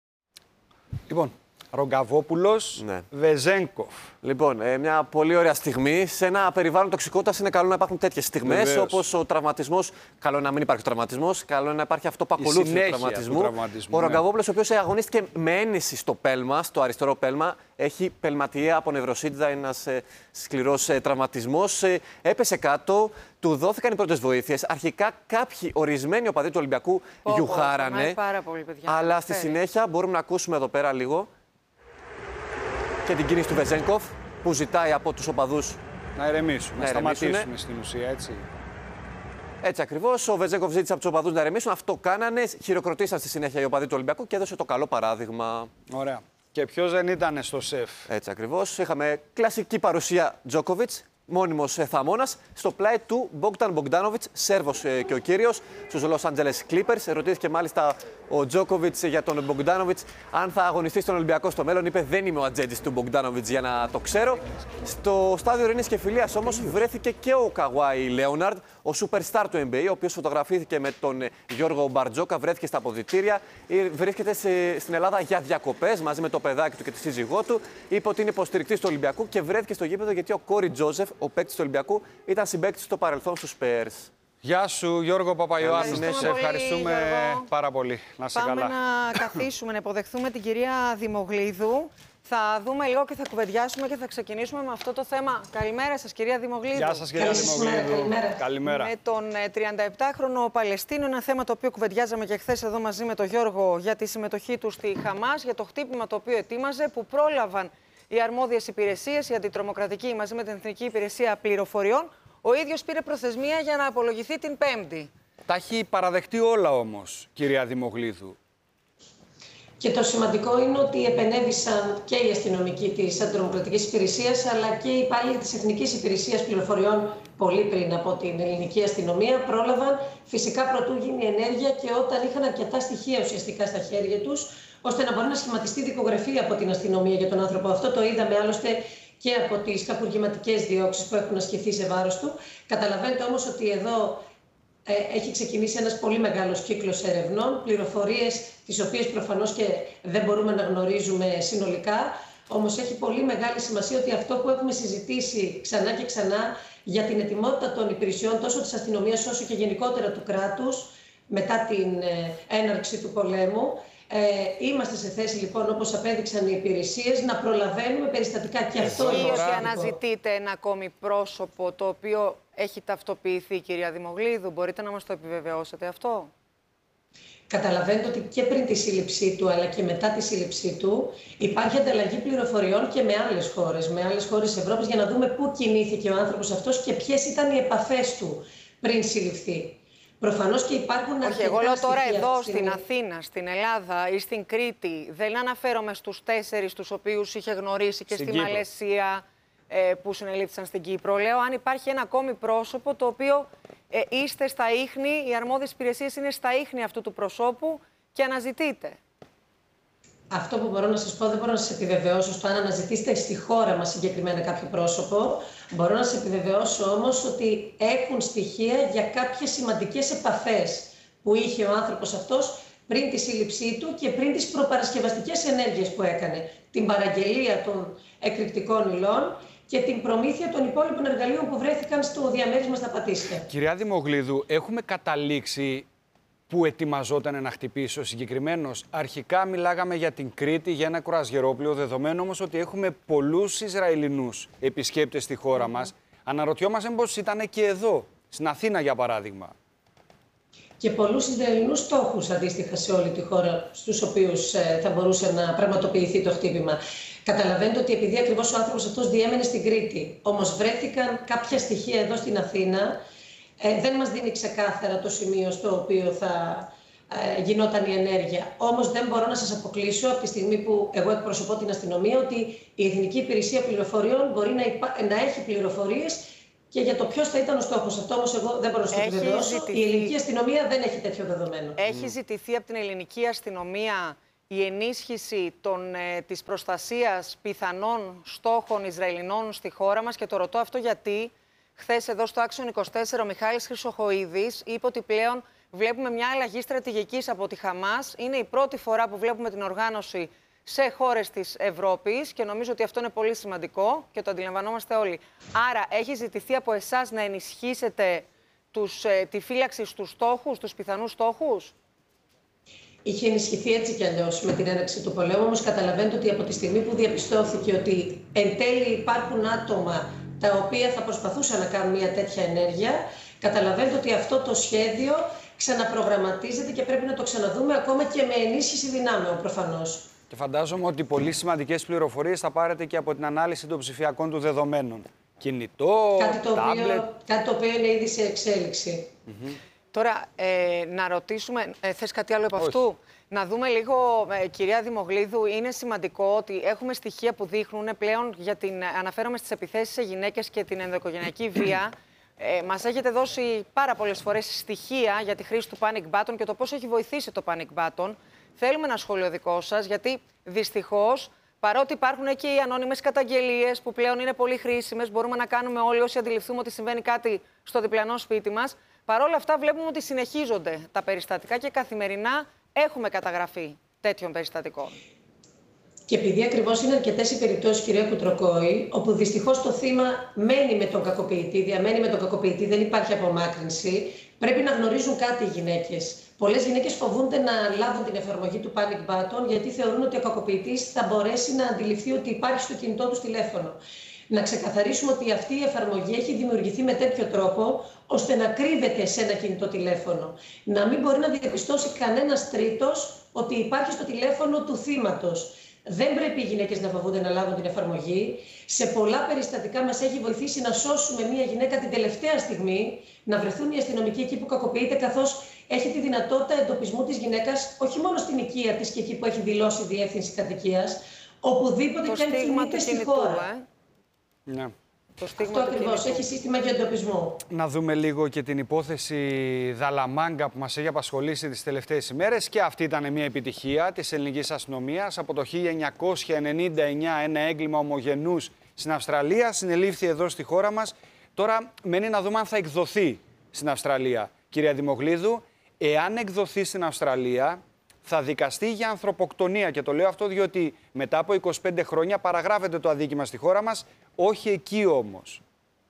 S1: Λοιπόν, Ρογκαβόπουλος, ναι. Βεζένκοφ.
S9: Λοιπόν, ε, μια πολύ ωραία στιγμή. Σε ένα περιβάλλον τοξικότητας είναι καλό να υπάρχουν τέτοιες στιγμές, όπως ο τραυματισμός. Καλό να μην υπάρχει τραυματισμός. Καλό να υπάρχει αυτό που ακολούθησε του τραυματισμού. τραυματισμού. Ο ναι. Ρογκαβόπουλος, ο οποίος αγωνίστηκε με έννυση στο πέλμα, στο αριστερό πέλμα, έχει πελματιαία απονευροσίτιδα, ένας ε, σκληρός ε, τραυματισμός. Ε, έπεσε κάτω, του δόθηκαν οι πρώτες βοήθειες. Αρχικά κάποιοι ορισμένοι οπαδοί του Ολυμπιακού oh, γιουχάρανε.
S2: Oh, πολύ, παιδιά.
S9: Αλλά στη συνέχεια μπορούμε να ακούσουμε εδώ πέρα λίγο και την κίνηση του Βεζένκοφ που ζητάει από τους οπαδούς
S1: να ηρεμήσουν, να, να σταματήσουμε στην ουσία, έτσι.
S9: Έτσι ακριβώς. Ο Βεζένκοφ ζήτησε από τους οπαδούς να ηρεμήσουν. Αυτό κάνανε. Χειροκροτήσαν στη συνέχεια οι οπαδοί του Ολυμπιακού και έδωσε το καλό παράδειγμα.
S1: Ωραία. Και ποιος δεν ήταν στο σεφ?
S9: Έτσι ακριβώς. Είχαμε κλασική παρουσία Τζόκοβιτς, μόνιμος θαμώνας, στο πλάι του Μπόγκταν Μπογκντάνοβιτς, Σέρβος και ο κύριος, στους Los Angeles Clippers. Ερωτήθηκε μάλιστα ο Τζόκοβιτς για τον Μπογκντάνοβιτς αν θα αγωνιστεί στον Ολυμπιακό στο μέλλον. Είπε: δεν είμαι ο ατζέντης του Μπογκντάνοβιτς για να το ξέρω. Στο στάδιο ειρήνης και φιλίας όμως βρέθηκε και ο Καουάι Λέοναρντ, ο superstar του N B A, ο οποίος φωτογραφήθηκε με τον Γιώργο Μπαρτζόκα, βρέθηκε στα αποδυτήρια. Βρίσκεται σε, στην Ελλάδα για διακοπές μαζί με το παιδάκι του και τη σύζυγό του. Είπε ότι είναι υποστηρικτής του Ολυμπιακού και βρέθηκε στο γήπεδο γιατί ο Κόρι Τζόζεφ, ο παίκτης του Ολυμπιακού, ήταν συμπαίκτης στο παρελθόν στους Spurs.
S1: Γεια σου, Γιώργο Παπαϊωάννου. Σε ευχαριστούμε
S2: Γιώργο.
S1: πάρα πολύ. Να σε
S2: Πάμε
S1: καλά.
S2: να καθίσουμε, να υποδεχθούμε την κυρία Δημογλίδου. Θα δούμε λίγο και θα κουβεντιάσουμε και θα ξεκινήσουμε με αυτό το θέμα. Καλημέρα σας, κυρία Δημογλίδου.
S1: Γεια σας, κυρία Δημογλίδου.
S2: Καλημέρα.
S1: Καλημέρα.
S2: Με τον τριανταεπτάχρονο Παλαιστίνο, ένα θέμα το οποίο κουβεντιάζαμε και χθες εδώ μαζί με τον Γιώργο για τη συμμετοχή του στη Χαμάς, για το χτύπημα το οποίο ετοίμαζε, που πρόλαβαν οι αρμόδιες υπηρεσίες, η αντιτρομοκρατική μαζί με την Εθνική Υπηρεσία Πληροφοριών. Ο ίδιος πήρε προθεσμία για να απολογηθεί την Πέμπτη.
S1: Τα έχει παραδεχτεί όλα όμως, κυρία Δημογλίδου.
S11: Και το σημαντικό είναι ότι επενέβησαν και οι αστυνομικοί της Αντιτρομοκρατικής Υπηρεσίας, αλλά και οι υπάλληλοι της Εθνικής Υπηρεσίας Πληροφοριών πολύ πριν από την ελληνική αστυνομία. Πρόλαβαν φυσικά προτού γίνει ενέργεια και όταν είχαν αρκετά στοιχεία ουσιαστικά στα χέρια τους, ώστε να μπορεί να σχηματιστεί δικογραφία από την αστυνομία για τον άνθρωπο. Αυτό το είδαμε άλλωστε και από τις κακουργηματικές διώξεις που έχουν ασκηθεί σε βάρος του. Καταλαβαίνετε όμως ότι εδώ ε, έχει ξεκινήσει ένας πολύ μεγάλος κύκλος ερευνών, πληροφορίες τις οποίες προφανώς και δεν μπορούμε να γνωρίζουμε συνολικά, Όμως έχει πολύ μεγάλη σημασία ότι αυτό που έχουμε συζητήσει ξανά και ξανά για την ετοιμότητα των υπηρεσιών τόσο της αστυνομίας όσο και γενικότερα του κράτους μετά την έναρξη του πολέμου, Ε, είμαστε σε θέση λοιπόν, όπως απέδειξαν οι υπηρεσίες, να προλαβαίνουμε περιστατικά και αυτό.
S2: Ή ότι αναζητείτε ένα ακόμη πρόσωπο το οποίο έχει ταυτοποιηθεί, κυρία Δημογλίδου. Μπορείτε να μας το επιβεβαιώσετε αυτό?
S11: Καταλαβαίνετε ότι και πριν τη σύλληψή του αλλά και μετά τη σύλληψή του υπάρχει ανταλλαγή πληροφοριών και με άλλες χώρες, με άλλες χώρες της Ευρώπης για να δούμε πού κινήθηκε ο άνθρωπος αυτός και ποιες ήταν οι επαφές του πριν συλληφθεί. Προφανώς και υπάρχουν
S2: Όχι, εγώ λέω τώρα εδώ στην Αθήνα, στην Ελλάδα ή στην Κρήτη. Δεν αναφέρομαι στους τέσσερις τους οποίους είχε γνωρίσει και στην στη Κύπρο. Μαλαισία ε, που συνελήφθησαν στην Κύπρο. Λέω αν υπάρχει ένα ακόμη πρόσωπο το οποίο ε, είστε στα ίχνη, οι αρμόδιες υπηρεσίες είναι στα ίχνη αυτού του προσώπου και αναζητείτε.
S11: Αυτό που μπορώ να σας πω, δεν μπορώ να σας επιβεβαιώσω στο αν αναζητήσετε στη χώρα μας συγκεκριμένα κάποιο πρόσωπο. Μπορώ να σας επιβεβαιώσω όμως ότι έχουν στοιχεία για κάποιες σημαντικές επαφές που είχε ο άνθρωπος αυτός πριν τη σύλληψή του και πριν τις προπαρασκευαστικές ενέργειες που έκανε. Την παραγγελία των εκρηκτικών υλών και την προμήθεια των υπόλοιπων εργαλείων που βρέθηκαν στο διαμέρισμα στα Πατήσια.
S1: Κυρία Δημογλίδου, έχουμε καταλήξει που ετοιμαζόταν να χτυπήσει ο συγκεκριμένος. Αρχικά μιλάγαμε για την Κρήτη, για ένα κουρασγερόπλοιο, δεδομένου όμως ότι έχουμε πολλούς Ισραηλινούς επισκέπτες στη χώρα mm-hmm. μας. Αναρωτιόμαστε πως ήταν και εδώ, στην Αθήνα για παράδειγμα.
S11: Και πολλούς Ισραηλινούς στόχους αντίστοιχα σε όλη τη χώρα, στους οποίους ε, θα μπορούσε να πραγματοποιηθεί το χτύπημα. Καταλαβαίνετε ότι επειδή ακριβώς ο άνθρωπος αυτός διέμενε στην Κρήτη, όμως βρέθηκαν κάποια στοιχεία εδώ στην Αθήνα. Ε, δεν μας δίνει ξεκάθαρα το σημείο στο οποίο θα ε, γινόταν η ενέργεια. Όμως δεν μπορώ να σας αποκλείσω από τη στιγμή που εγώ εκπροσωπώ την αστυνομία ότι η Εθνική Υπηρεσία Πληροφοριών μπορεί να, υπά... να έχει πληροφορίες και για το ποιος θα ήταν ο στόχος. Αυτό όμως εγώ δεν μπορώ να σας επιβεβαιώσω. Ζητηθεί... Η ελληνική αστυνομία δεν έχει τέτοιο δεδομένο.
S2: Έχει mm. ζητηθεί από την ελληνική αστυνομία η ενίσχυση των, ε, της προστασίας πιθανών στόχων Ισραηλινών στη χώρα μας και το ρωτώ αυτό γιατί χθες εδώ στο Άξιον είκοσι τέσσερα ο Μιχάλης Χρυσοχοΐδης είπε ότι πλέον βλέπουμε μια αλλαγή στρατηγικής από τη Χαμάς. Είναι η πρώτη φορά που βλέπουμε την οργάνωση σε χώρες της Ευρώπης και νομίζω ότι αυτό είναι πολύ σημαντικό και το αντιλαμβανόμαστε όλοι. Άρα έχει ζητηθεί από εσάς να ενισχύσετε τους, ε, τη φύλαξη στους στόχους, τους πιθανούς στόχους.
S11: Είχε ενισχυθεί έτσι κι αλλιώς με την έναρξη του πολέμου, όμως καταλαβαίνετε ότι από τη στιγμή που διαπιστώθηκε ότι εν τέλει υπάρχουν άτομα τα οποία θα προσπαθούσαν να κάνουν μια τέτοια ενέργεια, καταλαβαίνετε ότι αυτό το σχέδιο ξαναπρογραμματίζεται και πρέπει να το ξαναδούμε ακόμα και με ενίσχυση δυνάμεων προφανώς.
S1: Και φαντάζομαι ότι πολύ σημαντικές πληροφορίες θα πάρετε και από την ανάλυση των ψηφιακών του δεδομένων. Κινητό,
S11: κάτι το
S1: τάμπλετ.
S11: Οποίο, κάτι το οποίο είναι ήδη σε εξέλιξη.
S2: Mm-hmm. Τώρα, ε, να ρωτήσουμε, ε, θες κάτι άλλο από αυτού? Να δούμε λίγο, ε, κυρία Δημογλίδου, είναι σημαντικό ότι έχουμε στοιχεία που δείχνουν πλέον, για την, αναφέρομαι στις επιθέσεις σε γυναίκες και την ενδοοικογενειακή βία. Ε, μας έχετε δώσει πάρα πολλές φορές στοιχεία για τη χρήση του panic button και το πώς έχει βοηθήσει το panic button. Θέλουμε ένα σχόλιο δικό σας, γιατί δυστυχώς, παρότι υπάρχουν και οι ανώνυμες καταγγελίες που πλέον είναι πολύ χρήσιμες, μπορούμε να κάνουμε όλοι όσοι αντιληφθούμε ότι συμβαίνει κάτι στο διπλανό σπίτι μας. Παρ' όλα αυτά, βλέπουμε ότι συνεχίζονται τα περιστατικά και καθημερινά έχουμε καταγραφή τέτοιων περιστατικών.
S11: Και επειδή ακριβώς είναι αρκετές οι περιπτώσεις, κυρία Κουτροκόη, όπου δυστυχώς το θύμα μένει με τον κακοποιητή, διαμένει με τον κακοποιητή, δεν υπάρχει απομάκρυνση, πρέπει να γνωρίζουν κάτι οι γυναίκες. Πολλές γυναίκες φοβούνται να λάβουν την εφαρμογή του panic button, γιατί θεωρούν ότι ο κακοποιητής θα μπορέσει να αντιληφθεί ότι υπάρχει στο κινητό του τηλέφωνο. Να ξεκαθαρίσουμε ότι αυτή η εφαρμογή έχει δημιουργηθεί με τέτοιο τρόπο, ώστε να κρύβεται σε ένα κινητό τηλέφωνο. Να μην μπορεί να διαπιστώσει κανένας τρίτος ότι υπάρχει στο τηλέφωνο του θύματος. Δεν πρέπει οι γυναίκες να φοβούνται να λάβουν την εφαρμογή. Σε πολλά περιστατικά μας έχει βοηθήσει να σώσουμε μια γυναίκα την τελευταία στιγμή, να βρεθούν οι αστυνομικοί εκεί που κακοποιείται, καθώς έχει τη δυνατότητα εντοπισμού της γυναίκας, όχι μόνο στην οικία της και εκεί που έχει δηλώσει διεύθυνση κατοικίας, οπουδήποτε και αν κινείται στη χώρα.
S2: Ε?
S1: Ναι.
S11: Το αυτό ακριβώς, έχει σύστημα για εντοπισμό.
S1: Να δούμε λίγο και την υπόθεση Δαλαμάγκα που μας έχει απασχολήσει τις τελευταίες ημέρες και αυτή ήταν μια επιτυχία της ελληνικής αστυνομίας. Από το χίλια εννιακόσια ενενήντα εννιά ένα έγκλημα ομογενούς στην Αυστραλία συνελήφθη εδώ στη χώρα μας. Τώρα μένει να δούμε αν θα εκδοθεί στην Αυστραλία. Κυρία Δημογλίδου, εάν εκδοθεί στην Αυστραλία θα δικαστεί για ανθρωποκτονία. Και το λέω αυτό διότι μετά από είκοσι πέντε χρόνια παραγράφεται το αδίκημα στη χώρα μας, όχι εκεί όμως.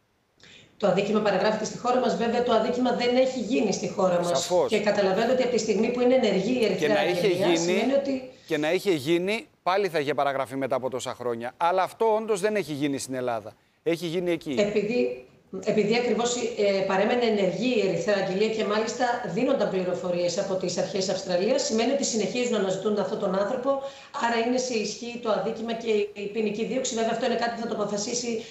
S11: Το αδίκημα παραγράφεται στη χώρα μας, βέβαια το αδίκημα δεν έχει γίνει στη χώρα μας.
S1: Σαφώς.
S11: Και καταλαβαίνετε ότι από τη στιγμή που είναι ενεργή η Ερυθρέα Αγγελία, σημαίνει ότι...
S1: Και να είχε γίνει, πάλι θα είχε παραγραφεί μετά από τόσα χρόνια. Αλλά αυτό όντως δεν έχει γίνει στην Ελλάδα. Έχει γίνει εκεί.
S11: Επειδή, επειδή ακριβώς ε, παρέμενε ενεργή η Ερυθρέα Αγγελία και μάλιστα δίνονταν πληροφορίες από τις αρχές Αυστραλίας, σημαίνει ότι συνεχίζουν να αναζητούν αυτόν τον άνθρωπο. Άρα είναι σε ισχύ το αδίκημα και η ποινική δίωξη. Βέβαια, αυτό είναι κάτι που θα το αποφασίσει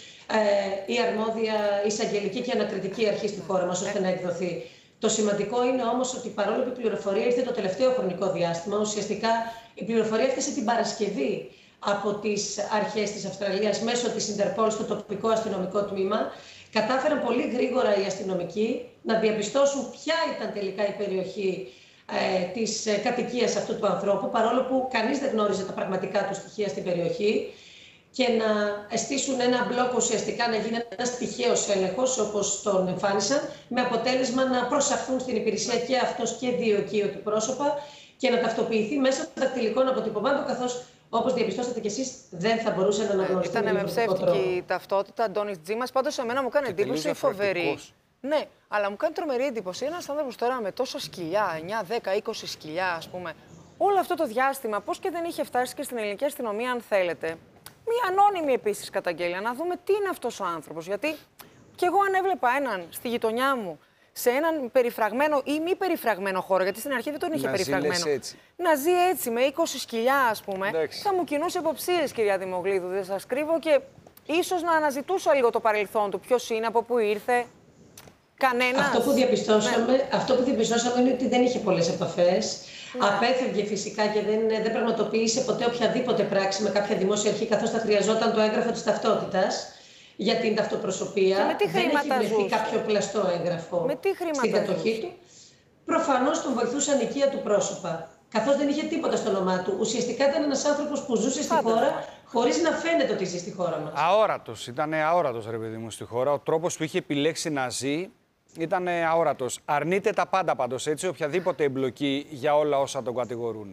S11: ε, η αρμόδια εισαγγελική και ανακριτική αρχή στη χώρα μας, ώστε να εκδοθεί. Το σημαντικό είναι όμως ότι παρόλο που η πληροφορία ήρθε το τελευταίο χρονικό διάστημα, ουσιαστικά η πληροφορία έφτασε την Παρασκευή από τις αρχές της Αυστραλίας μέσω της Ιντερπόλ στο τοπικό αστυνομικό τμήμα. Κατάφεραν πολύ γρήγορα οι αστυνομικοί να διαπιστώσουν ποια ήταν τελικά η περιοχή ε, της ε, κατοικίας αυτού του ανθρώπου, παρόλο που κανείς δεν γνώριζε τα πραγματικά του στοιχεία στην περιοχή, και να στήσουν ένα μπλοκ ουσιαστικά να γίνει ένας τυχαίος έλεγχος, όπως τον εμφάνισαν, με αποτέλεσμα να προσαχθούν στην υπηρεσία και αυτός και δύο οικείο του πρόσωπα και να ταυτοποιηθεί μέσω δακτυλικών αποτυπωμάτων, καθώς, όπως διαπιστώσατε κι εσείς, δεν θα μπορούσε να αναγνωριστεί.
S2: Ήταν με ψεύτικη ταυτότητα, Αντώνης Τζίμας. Πάντως, εμένα μου κάνει εντύπωση φοβερή. Ναι, αλλά μου κάνει τρομερή εντύπωση. Ένας άνθρωπος τώρα με τόσα σκυλιά, εννιά, δέκα, είκοσι σκυλιά, ας πούμε, όλο αυτό το διάστημα, πώς και δεν είχε φτάσει και στην ελληνική αστυνομία, αν θέλετε. Μία ανώνυμη επίσης καταγγέλια, να δούμε τι είναι αυτός ο άνθρωπος. Γιατί κι εγώ αν έβλεπα έναν στη γειτονιά μου, σε έναν περιφραγμένο ή μη περιφραγμένο χώρο, γιατί στην αρχή δεν τον είχε να περιφραγμένο. Ζει έτσι. Να ζει έτσι, με είκοσι σκυλιά, ας πούμε, εντάξει, θα μου κινούσε υποψίες, κυρία Δημογλίδου, δεν σας κρύβω, και ίσως να αναζητούσα λίγο το παρελθόν του. Ποιος είναι, από πού ήρθε. Κανένας.
S11: Αυτό που διαπιστώσαμε, ναι. αυτό που διαπιστώσαμε είναι ότι δεν είχε πολλές επαφές. Ναι. Απέφευγε φυσικά και δεν, δεν πραγματοποίησε ποτέ οποιαδήποτε πράξη με κάποια δημόσια αρχή, καθώς θα χρειαζόταν το έγγραφο της ταυτότητας για την ταυτοπροσωπία.
S2: Με τι
S11: δεν έχει βρεθεί
S2: ζούσε.
S11: κάποιο πλαστό έγγραφο
S2: με τι
S11: στην κατοχή ζούσε. του. Προφανώς τον βοηθούσαν οικεία του πρόσωπα. Καθώς δεν είχε τίποτα στο όνομά του. Ουσιαστικά ήταν ένας άνθρωπος που ζούσε στη Πάντα. χώρα χωρίς να φαίνεται ότι ζει στη χώρα μας.
S1: Αόρατος. Ήταν αόρατος, ρε παιδί μου, στη χώρα. Ο τρόπος που είχε επιλέξει να ζει ήταν αόρατος. Αρνείται τα πάντα πάντως, έτσι, οποιαδήποτε εμπλοκή για όλα όσα τον κατηγορούν.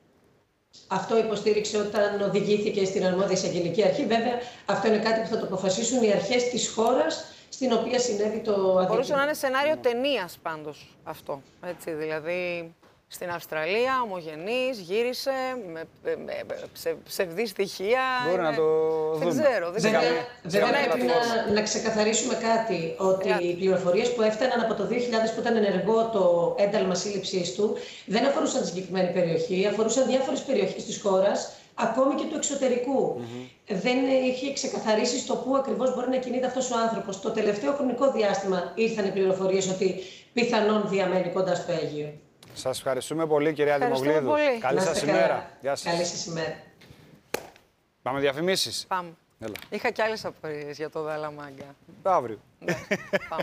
S11: Αυτό υποστήριξε όταν οδηγήθηκε στην αρμόδια εισαγγελική αρχή. Βέβαια, αυτό είναι κάτι που θα το αποφασίσουν οι αρχές της χώρας στην οποία συνέβη το αδίκημα.
S2: Μπορούσε να είναι σενάριο ταινίας πάντως αυτό. Έτσι, δηλαδή, στην Αυστραλία, ομογενής, γύρισε με, με, με ψε, ψευδή στοιχεία.
S1: Μπορεί είναι... να το
S2: δεν
S1: δούμε.
S2: Ξέρω. Δεν
S11: Βέβαια,
S2: ξέρω.
S11: βέβαια πρέπει να, να ξεκαθαρίσουμε κάτι, ότι yeah. οι πληροφορίες που έφταναν από το δύο χιλιάδες που ήταν ενεργό το ένταλμα σύλληψής του δεν αφορούσαν τη συγκεκριμένη περιοχή, αφορούσαν διάφορες περιοχές της χώρας, ακόμη και του εξωτερικού. Mm-hmm. Δεν είχε ξεκαθαρίσει στο πού ακριβώς μπορεί να κινείται αυτός ο άνθρωπος. Το τελευταίο χρονικό διάστημα ήρθαν οι πληροφορίες ότι πιθανόν διαμένει κοντά στο Αίγυο.
S1: Σας ευχαριστούμε πολύ, κυρία Δημογλίδου.
S2: Πολύ.
S1: Καλή σας ημέρα.
S11: Γεια σας. Καλή σας ημέρα.
S1: Πάμε διαφημίσεις.
S2: Πάμε.
S1: Έλα.
S2: Είχα κι άλλες απορίες για το Δαλαμάγκα.
S1: Αύριο.
S2: Ναι, πάμε.